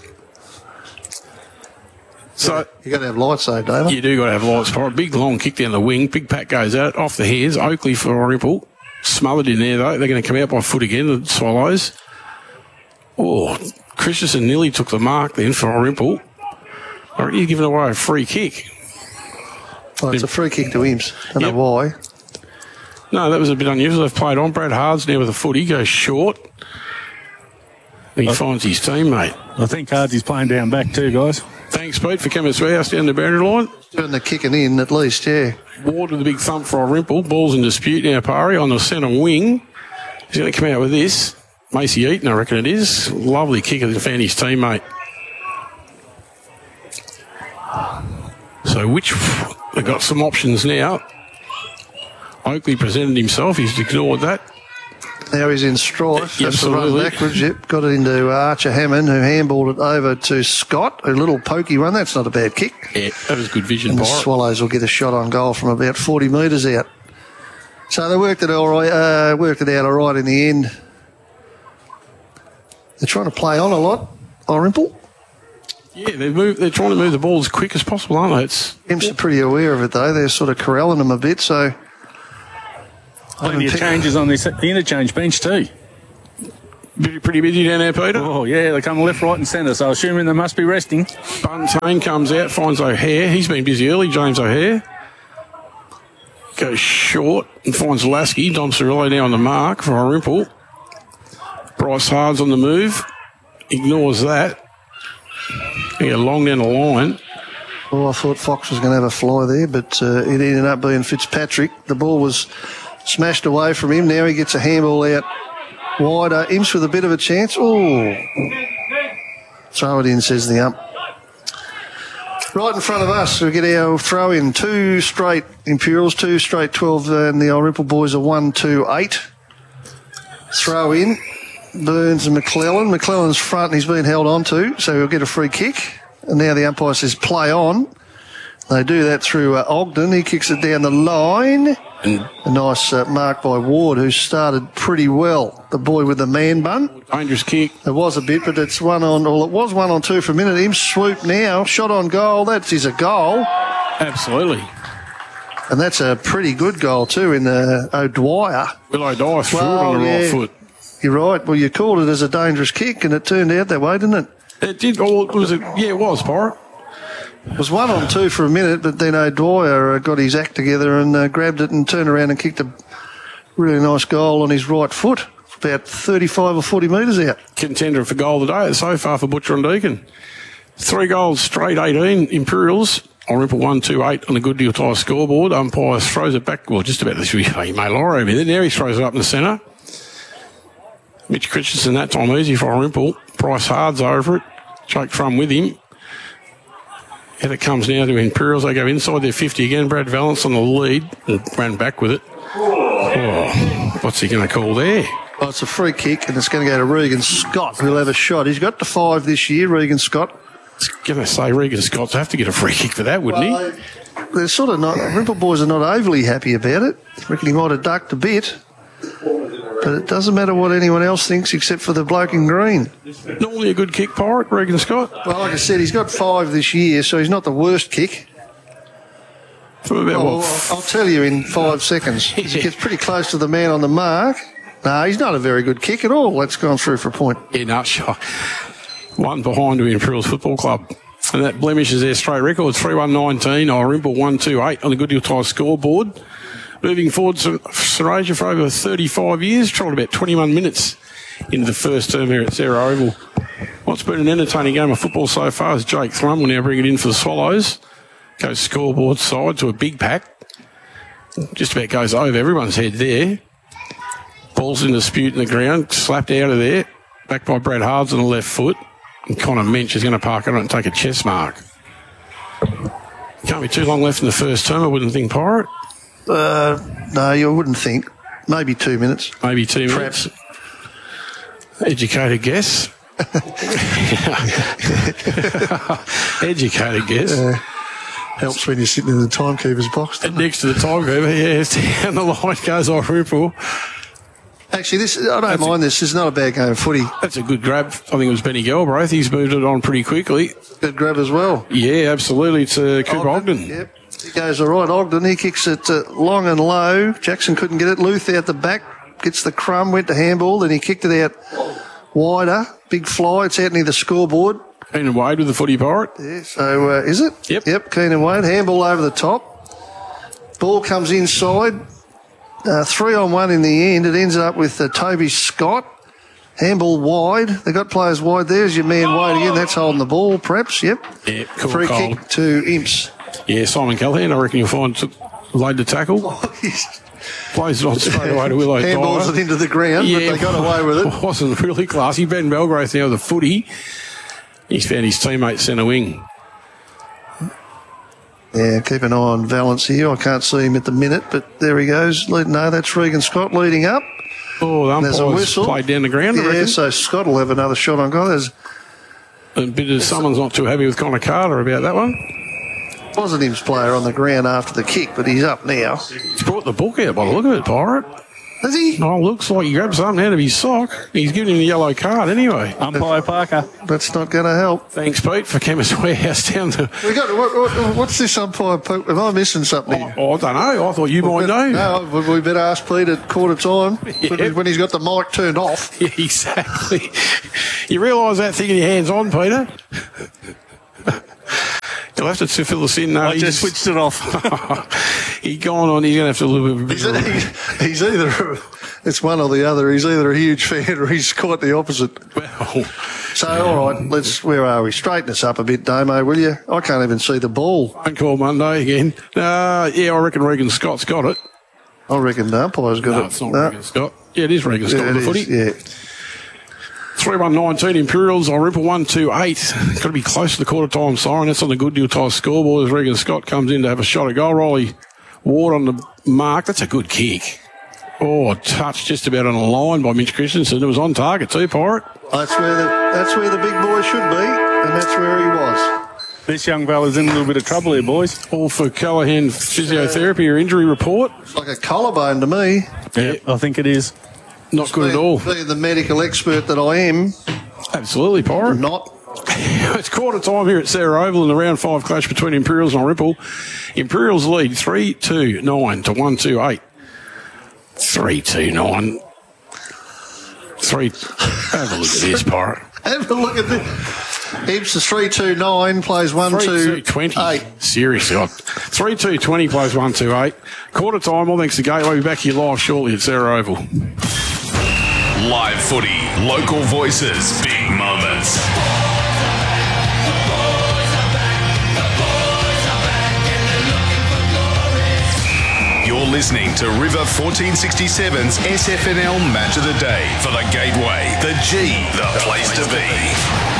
S2: So
S3: you got to have lights though, David.
S2: You do got to have lights for it. Big long kick down the wing. Big pack goes out off the hairs. Oakley for Orimple. Smothered in there though. They're going to come out by foot again. The Swallows. Oh, Christensen nearly took the mark then for Orimple. Or he's giving away a free kick.
S3: Oh, it's a free kick to him. Don't yep. know why.
S2: No, that was a bit unusual. They've played on. Brad Hards now with a foot. He goes short. And he I, finds his teammate.
S1: I think Hards is playing down back too, guys.
S2: Thanks, Pete, for coming to our house down the boundary line.
S3: Doing the kicking in, at least, yeah.
S2: Ward with a big thump for Orimple. Ball's in dispute now, Pari, on the centre wing. He's going to come out with this. Macy Eaton, I reckon it is. Lovely kick of the found his teammate. So which... They've got some options now. Oakley presented himself. He's ignored that.
S3: Now he's in strife.
S2: Yeah,
S3: That's the run
S2: absolutely.
S3: backwards. Yep, got it into Archer Hammond, who handballed it over to Scott. A little pokey run. That's not a bad kick.
S2: Yeah, that was good vision,
S3: And the
S2: Pirate.
S3: Swallows will get a shot on goal from about forty metres out. So they worked it all right. Uh, worked it out all right in the end. They're trying to play on a lot. Orimple.
S2: Yeah, they're, move, they're trying to move the ball as quick as possible, aren't they? It's
S3: Imps are pretty aware of it, though. They're sort of corralling them a bit, so...
S1: Plenty of changes on this interchange bench too.
S2: pretty, pretty busy down there, Peter.
S1: Oh, yeah, they come left, right and centre, so assuming they must be resting.
S2: Buntain comes out, finds O'Hare. He's been busy early, James O'Hare. Goes short and finds Lasky. Dom Cirillo now on the mark for Orimple. Bryce Hard's on the move. Ignores that. Yeah, long down the line.
S3: Oh, I thought Fox was going to have a fly there, but uh, it ended up being Fitzpatrick. The ball was smashed away from him. Now he gets a handball out wider. Imps with a bit of a chance. Oh, throw it in, says the ump. Right in front of us, we get our throw in. Two straight Imperials, two straight twelve, and the Orimple boys are one, two, eight. Throw in. Burns and McClellan. McClellan's front and he's been held on to, so he'll get a free kick. And now the umpire says play on. They do that through uh, Ogden. He kicks it down the line.
S2: And
S3: a nice uh, mark by Ward, who started pretty well. The boy with the man bun.
S2: Dangerous kick.
S3: It was a bit, but it's one on, well, it was one on two for a minute. Him swoop now. Shot on goal. That is a goal.
S2: Absolutely.
S3: And that's a pretty good goal, too, in uh, O'Dwyer.
S2: Will O'Dwyer threw
S3: Well,
S2: it on the
S3: yeah.
S2: right foot.
S3: You're right. Well, you called it as a dangerous kick, and it turned out that way, didn't it?
S2: It did. Oh, was it? Yeah, it was, Pirate.
S3: It was one on two for a minute, but then O'Dwyer uh, got his act together and uh, grabbed it and turned around and kicked a really nice goal on his right foot, about thirty-five or forty metres out.
S2: Contender for goal today so far for Butcher and Deacon. Three goals straight, eighteen Imperials. Orimple one, two, eight on the Good Deal Tyre scoreboard. Umpire throws it back. Well, just about this. He may lie over there. Now he throws it up in the centre. Mitch Christensen that time easy for Orimple. Bryce Hard's over it. Jake Crum with him. And it comes now to Imperials. They go inside their fifty again. Brad Valance on the lead. And ran back with it. Oh, what's he going to call there?
S3: Well, it's a free kick, and it's going to go to Regan Scott, who'll have a shot. He's got to five this year, Regan Scott.
S2: I was going to say Regan Scott's have to get a free kick for that, wouldn't
S3: well,
S2: he?
S3: They're sort of not, Rimple boys are not overly happy about it. I reckon he might have ducked a bit. But it doesn't matter what anyone else thinks except for the bloke in green.
S2: Normally a good kick, Pirate, Regan Scott.
S3: Well, like I said, he's got five this year, so he's not the worst kick.
S2: From about
S3: Oh,
S2: what?
S3: I'll tell you in five seconds. He gets pretty close to the man on the mark. No, he's not a very good kick at all. That's gone through for a point.
S2: Yeah, no, sure. One behind to Imperials Football Club. And that blemishes their straight record. three one nineteen, Orimple one two eight on the Good Deal Tyre scoreboard. Moving forward, Saraja for over thirty-five years, trialled about twenty-one minutes into the first term here at Sarah Oval. What's been an entertaining game of football so far is Jake Thrum will now bring it in for the Swallows. Goes scoreboard side to a big pack. Just about goes over everyone's head there. Ball's in dispute in the ground, slapped out of there. Back by Brad Hards on the left foot. And Connor Mensch is going to park on it and take a chest mark. Can't be too long left in the first term, I wouldn't think, Pirate.
S3: Uh, no, you wouldn't think. Maybe two minutes.
S2: Maybe two
S3: Perhaps.
S2: minutes. Educated guess. Educated guess.
S3: Uh, helps when you're sitting in the timekeeper's box.
S2: And next to the timekeeper, yeah, down the line goes Orimple.
S3: Actually, this I don't
S2: That's
S3: mind
S2: a,
S3: this. This is not a bad game of footy.
S2: That's a good grab. I think it was Benny Galbraith. He's moved it on pretty quickly.
S3: Good grab as well.
S2: Yeah, absolutely. It's uh, Cooper Ogden. Ogden.
S3: Yep. He goes all right. Ogden, he kicks it uh, long and low. Jackson couldn't get it. Luth out the back. Gets the crumb, went to handball. Then he kicked it out wider. Big fly. It's out near the scoreboard.
S2: Keenan Wade with the footy, Pirate.
S3: Yeah, so uh, is it?
S2: Yep.
S3: Yep, Keenan Wade. Handball over the top. Ball comes inside. Uh, three on one in the end. It ends up with uh, Toby Scott. Handball wide. They got players wide. There's your man Wade again. That's holding the ball, perhaps. Yep.
S2: Yeah, cool.
S3: Free
S2: cold.
S3: kick to Imps.
S2: Yeah, Simon Callahan, I reckon you'll find took, laid the tackle. Plays it on straight away to Willow Dyer.
S3: Handballs it into the ground,
S2: yeah,
S3: but they got away with it.
S2: Wasn't really classy. Ben Belgrath now with the footy. He's found his teammate centre wing.
S3: Yeah, keep an eye on Valance here. I can't see him at the minute, but there he goes. Lead, no, that's Regan Scott leading up.
S2: Oh, the
S3: There's a
S2: umpire's
S3: whistle.
S2: played down the ground, I
S3: Yeah,
S2: reckon.
S3: so Scott will have another shot on goal. There's
S2: A bit of someone's not too happy with Connor Carter about that one.
S3: Positives player on the ground after the kick, but he's up now.
S2: He's brought the book out by the look of it, Pirate.
S3: Has he?
S2: Oh, looks like he grabbed something out of his sock. He's giving him the yellow card anyway.
S1: Umpire Parker.
S3: That's not going to help.
S2: Thanks, Pete, for Chemist Warehouse down the...
S3: We got what, what, what's this umpire? po- Am I missing something? here?
S2: Oh, I don't know. I thought you might know.
S3: No, we- we better ask Pete at quarter time when- when he's got the mic turned off.
S2: Yeah, exactly. You realise that thing in your hands on, Peter? You'll have to fill us in. No,
S1: I just switched it off.
S2: He's gone on. He's going to have to live
S3: He's, he's, he's either it's one or the other. He's either a huge fan or he's quite the opposite.
S2: Well,
S3: so all right, let's. Where are we? Straighten us up a bit, Damo, will you? I can't even see the ball.
S2: phone call Monday again. Uh, yeah, I reckon Regan Scott's got it.
S3: I reckon the umpire's got
S2: No,
S3: it.
S2: it's not
S3: No.
S2: Regan Scott. Yeah, it is Regan Scott
S3: Yeah,
S2: on
S3: it
S2: the footy.
S3: is, yeah.
S2: three one nineteen Imperials, I'll ripple one two eight. Got to be close to the quarter time siren. That's on the Good Deal Ties scoreboard as Regan Scott comes in to have a shot at goal. Rolly Ward on the mark. That's a good kick. Oh, touch just about on the line by Mitch Christensen. It was on target too, Pirate.
S3: That's where the that's where the big boy should be, and that's where he was.
S1: This young fella's in a little bit of trouble here, boys.
S2: All for Callaghan physiotherapy or injury report.
S3: It's like a collarbone to me.
S1: Yeah, I think it is.
S2: Not good
S3: being,
S2: at all.
S3: Being the medical expert that I am.
S2: Absolutely, Pirate.
S3: Not.
S2: It's quarter time here at Sarah Oval in the round five clash between Imperials and Ripple. Imperials lead three two nine to one two eight. three two nine. Three. Have a look at this, Pirate.
S3: Have a look at this. Heaps is three two nine, plays one two
S2: twenty.
S3: eight.
S2: Seriously, three two twenty plays one two eight. Quarter time. All thanks to Gateway. We'll be back here live shortly at Sarah Oval.
S4: Live footy, local voices, big moments. You're listening to River fourteen sixty-seven's S F N L Match of the Day for the Gateway, the G, the place to be.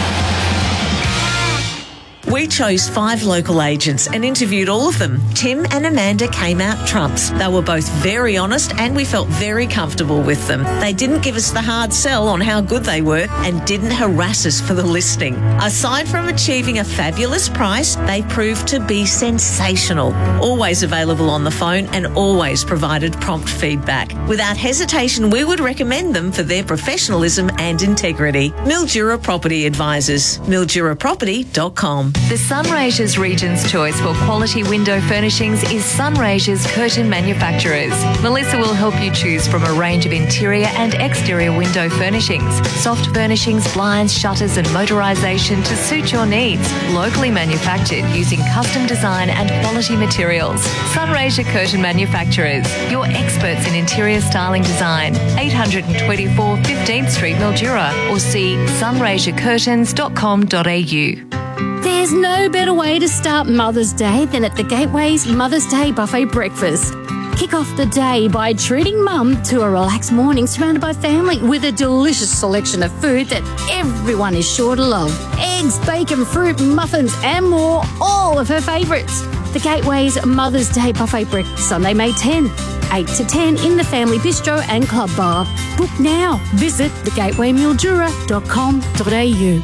S18: We chose five local agents and interviewed all of them. Tim and Amanda came out trumps. They were both very honest and we felt very comfortable with them. They didn't give us the hard sell on how good they were and didn't harass us for the listing. Aside from achieving a fabulous price, they proved to be sensational. Always available on the phone and always provided prompt feedback. Without hesitation, we would recommend them for their professionalism and integrity. Mildura Property Advisors. mildura property dot com.
S19: The Sunraysia's Region's choice for quality window furnishings is Sunraysia's Curtain Manufacturers. Melissa will help you choose from a range of interior and exterior window furnishings, soft furnishings, blinds, shutters and motorisation to suit your needs. Locally manufactured using custom design and quality materials. Sunraysia Curtain Manufacturers, your experts in interior styling design. eight twenty-four fifteenth Street, Mildura, or see sunraysia curtains dot com dot a u.
S11: There's no better way to start Mother's Day than at the Gateway's Mother's Day Buffet Breakfast. Kick off the day by treating Mum to a relaxed morning surrounded by family with a delicious selection of food that everyone is sure to love. Eggs, bacon, fruit, muffins and more, all of her favourites. The Gateway's Mother's Day Buffet Breakfast, Sunday, May tenth, eight to ten in the Family Bistro and Club Bar. Book now. Visit the gateway mildura dot com dot a u.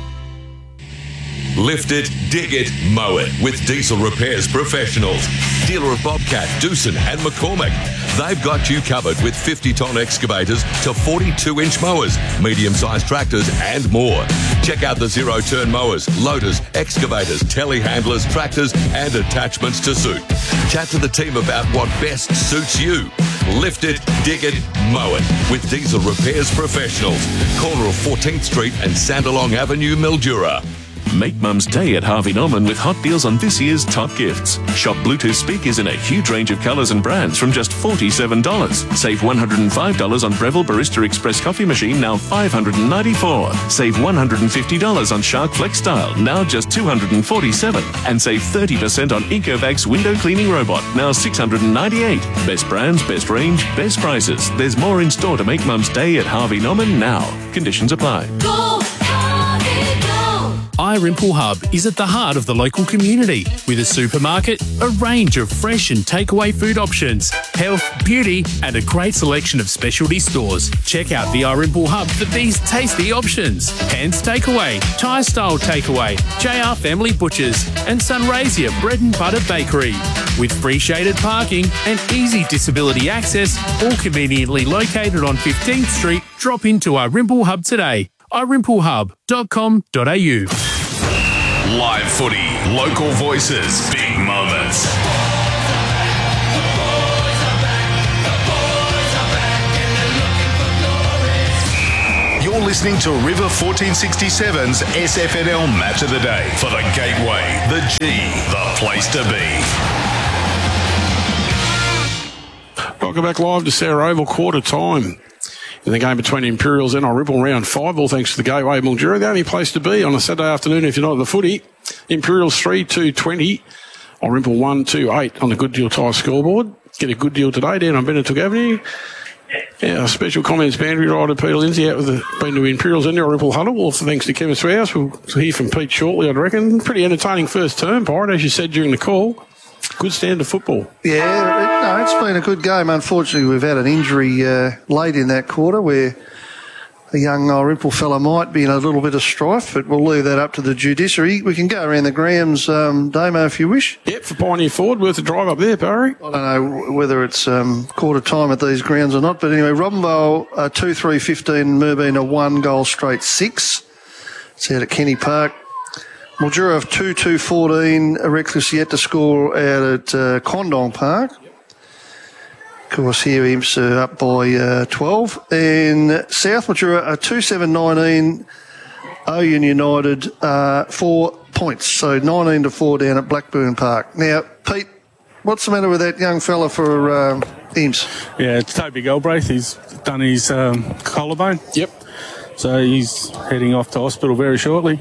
S20: Lift it, dig it, mow it with Diesel Repairs Professionals. Dealer of Bobcat, Doosan and McCormick. They've got you covered with fifty tonne excavators to forty-two inch mowers, medium-sized tractors and more. Check out the zero-turn mowers, loaders, excavators, telehandlers, tractors and attachments to suit. Chat to the team about what best suits you. Lift it, dig it, mow it with Diesel Repairs Professionals. Corner of fourteenth Street and Sandalong Avenue, Mildura.
S6: Make Mum's Day at Harvey Norman with hot deals on this year's top gifts. Shop Bluetooth speakers in a huge range of colours and brands from just forty-seven dollars. Save one hundred five dollars on Breville Barista Express coffee machine, now five hundred ninety-four dollars. Save one hundred fifty dollars on Shark Flex Style, now just two hundred forty-seven dollars. And save thirty percent on Ecovacs window cleaning robot, now six hundred ninety-eight dollars. Best brands, best range, best prices. There's more in store to make Mum's Day at Harvey Norman now. Conditions apply.
S21: Go, Harvey, go! iRimple Hub is at the heart of the local community with a supermarket, a range of fresh and takeaway food options, health, beauty, and a great selection of specialty stores. Check out the iRimple Hub for these tasty options: Hands Takeaway, Thai Style Takeaway, J R Family Butchers, and Sunraysia Bread and Butter Bakery. With free shaded parking and easy disability access, all conveniently located on fifteenth Street, drop into iRimple Hub today. i rimple hub dot com dot a u.
S4: Live footy, local voices, big moments. You're listening to River fourteen sixty-seven's S F N L Match of the Day for the Gateway, the G, the place to be.
S2: Welcome back live to Sarah Oval, quarter time in the game between Imperials and iRimple, round five, all thanks to the Gateway Mildura, the only place to be on a Saturday afternoon if you're not at the footy. Imperials three two twenty, iRimple one two eight on the Good Deal Tyre scoreboard. Get a good deal today down on Benettook Avenue. Yeah, special comments, boundary rider Peter Lindsay out with the been to Imperials and the iRimple huddle. Well, thanks to Chemist Warehouse. We'll hear from Pete shortly, I'd reckon. Pretty entertaining first term, Pirate, as you said during the call. Good standard of football.
S3: Yeah, it, no, it's been a good game. Unfortunately, we've had an injury uh, late in that quarter where a young iRimple fella might be in a little bit of strife, but we'll leave that up to the judiciary. We can go around the grounds, um, Damo, if you wish.
S2: Yep, for Pioneer Ford, worth a drive up there, Barry.
S3: I don't know whether it's um, quarter time at these grounds or not, but anyway, Robinvale uh, two three fifteen, Merbina one goal straight six. It's out at Kenny Park. Mildura of two two fourteen, Reckless yet to score out at uh, Quandong Park. Of course, here Imps are up by uh, twelve. And South Mildura are two seven nineteen, Oyen United uh, four points. So nineteen to four down at Blackburn Park. Now, Pete, what's the matter with that young fella for um, Imps?
S1: Yeah, it's Toby Galbraith. He's done his um, collarbone.
S2: Yep.
S1: So he's heading off to hospital very shortly.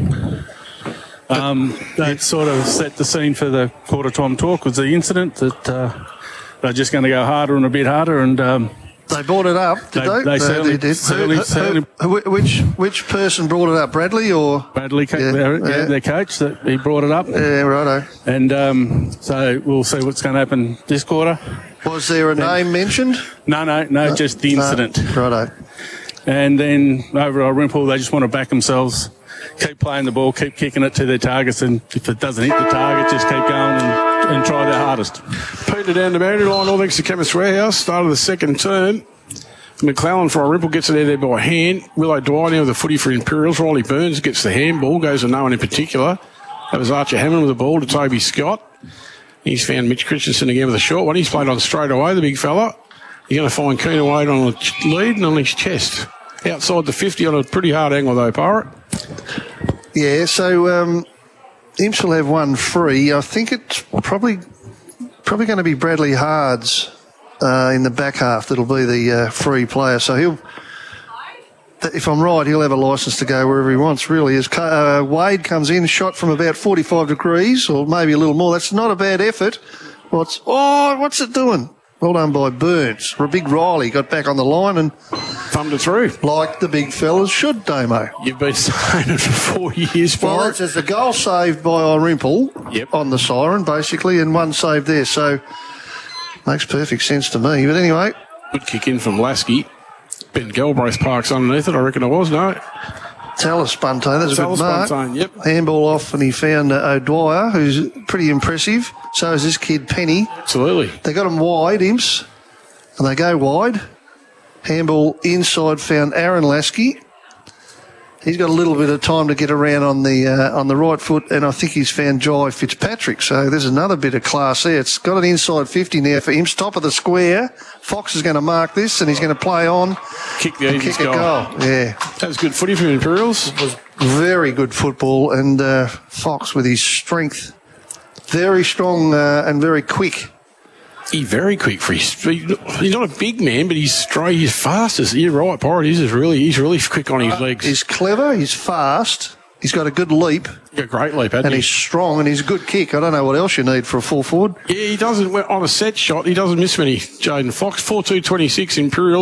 S1: Um, that sort of set the scene for the quarter time talk was the incident that uh, they're just going to go harder and a bit harder, and um,
S3: they brought it up, did they?
S1: They, they certainly,
S3: they did.
S1: certainly,
S3: who,
S1: certainly
S3: who, who, which which person brought it up? Bradley or
S1: Bradley?
S3: Yeah,
S1: their,
S3: yeah.
S1: yeah, their coach. That he brought it up.
S3: Yeah, righto.
S1: And um, so we'll see what's going to happen this quarter.
S3: Was there a
S1: and,
S3: name mentioned?
S1: No, no, no, no just the incident.
S3: No, righto.
S1: And then over at iRimple, they just want to back themselves. Keep playing the ball, keep kicking it to their targets, and if it doesn't hit the target, just keep going and, and try their hardest.
S2: Peter down the boundary line, all thanks to Chemist Warehouse. Start of the second term. McClellan for iRimple gets it out there by hand. Willow Dwyer now with the footy for Imperials. Riley Burns gets the handball, goes to no one in particular. That was Archer Hammond with the ball to Toby Scott. He's found Mitch Christensen again with a short one. He's played on straight away, the big fella. He's going to find Keenan Wade on the lead and on his chest. Outside the fifty on a pretty hard angle though, Pirate.
S3: Yeah, so um, Imps will have one free. I think it's probably probably going to be Bradley Hards uh, in the back half that'll be the uh, free player. So he'll, if I'm right, he'll have a licence to go wherever he wants, really. As uh, Wade comes in, shot from about forty-five degrees or maybe a little more. That's not a bad effort. What's, oh, what's it doing? Well done by Burns. For a big Riley got back on the line and
S2: thumbed it through.
S3: Like the big fellas should, Damo.
S2: You've been saying it for four years, for
S3: Well,
S2: it.
S3: it's a goal saved by iRimple
S2: yep.
S3: on the siren, basically, and one saved there. So, makes perfect sense to me. But anyway.
S2: Good kick in from Lasky. Ben Galbraith parks underneath it, I reckon it was, no?
S3: Talis Spontane, that's a good mark.
S2: Spontane, yep.
S3: Handball off, and he found uh, O'Dwyer, who's pretty impressive. So is this kid Penny.
S2: Absolutely.
S3: They got him wide, Imps, and they go wide. Handball inside, found Aaron Lasky. He's got a little bit of time to get around on the uh, on the right foot, and I think he's found Jai Fitzpatrick. So there's another bit of class there. It's got an inside fifty now for Imps, top of the square. Fox is going to mark this, and he's going to play on.
S2: Kick the
S3: kick
S2: goal.
S3: a goal. Yeah.
S2: That was good footy from Imperials.
S3: It was very good football, and uh, Fox with his strength. Very strong uh, and very quick.
S2: He's very quick for his. He's not a big man, but he's straight. He's fast. As you're right, Pirate. He's really, he's really quick on his
S3: uh,
S2: legs.
S3: He's clever. He's fast. He's got a good leap.
S2: He's got a great leap, hasn't
S3: and
S2: he?
S3: he's strong, and he's a good kick. I don't know what else you need for a full forward.
S2: Yeah, he doesn't. On a set shot, he doesn't miss many. Jaden Fox, four two twenty-six, Imperials.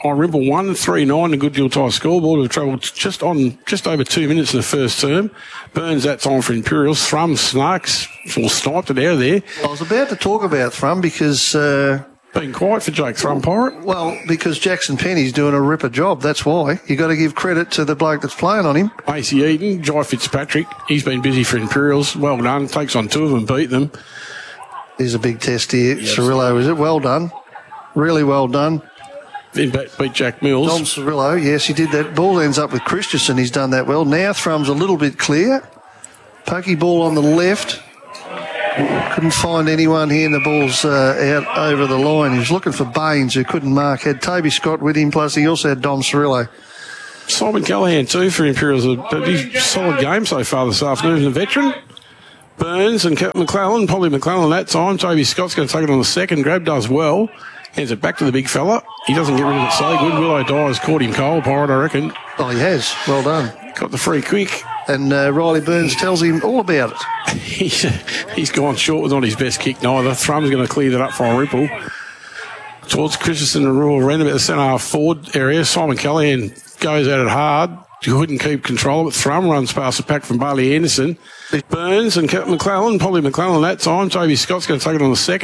S2: Rimble one, three nine, a good deal tie scoreboard. We've travelled just on, just over two minutes in the first term. Burns that time for Imperials. Thrum, Snarks, all sniped it out of there.
S3: I was about to talk about Thrum because... Uh,
S2: Been quiet for Jake Thrum, Pirate.
S3: Well, because Jackson Penny's doing a ripper job, that's why. you got to give credit to the bloke that's playing on him.
S2: Macy Eden, Jai Fitzpatrick, he's been busy for Imperials. Well done, takes on two of them, beat them.
S3: Here's a big test here. Yes. Cirillo, is it? Well done. Really well done.
S2: Then beat Jack Mills.
S3: Dom Cirillo, yes, he did that. Ball ends up with Christensen. He's done that well. Now Thrum's a little bit clear. Pokey ball on the left. Couldn't find anyone here, and the ball's uh, out over the line. He was looking for Baines, who couldn't mark. Had Toby Scott with him, plus he also had Dom Cirillo.
S2: Simon Callahan, too, for Imperials. He's a solid game so far this afternoon. The veteran. Burns and McClellan, probably McClellan that time. Toby Scott's going to take it on the second. Grab does well. Hands it back to the big fella. He doesn't get rid of it so good. Willow Dyer's caught him cold, Pirate, I reckon.
S3: Oh, he has. Well done.
S2: Got the free quick.
S3: And uh, Riley Burns tells him all about it.
S2: he's, he's gone short with not his best kick neither. Thrum's going to clear that up for a ripple. Towards Christensen and Rule around about the centre half forward area. Simon Callahan goes at it hard. Couldn't keep control of it. Thrum runs past the pack from Barley Anderson. Burns and McClellan, probably McClellan that time. Toby Scott's going to take it on the second.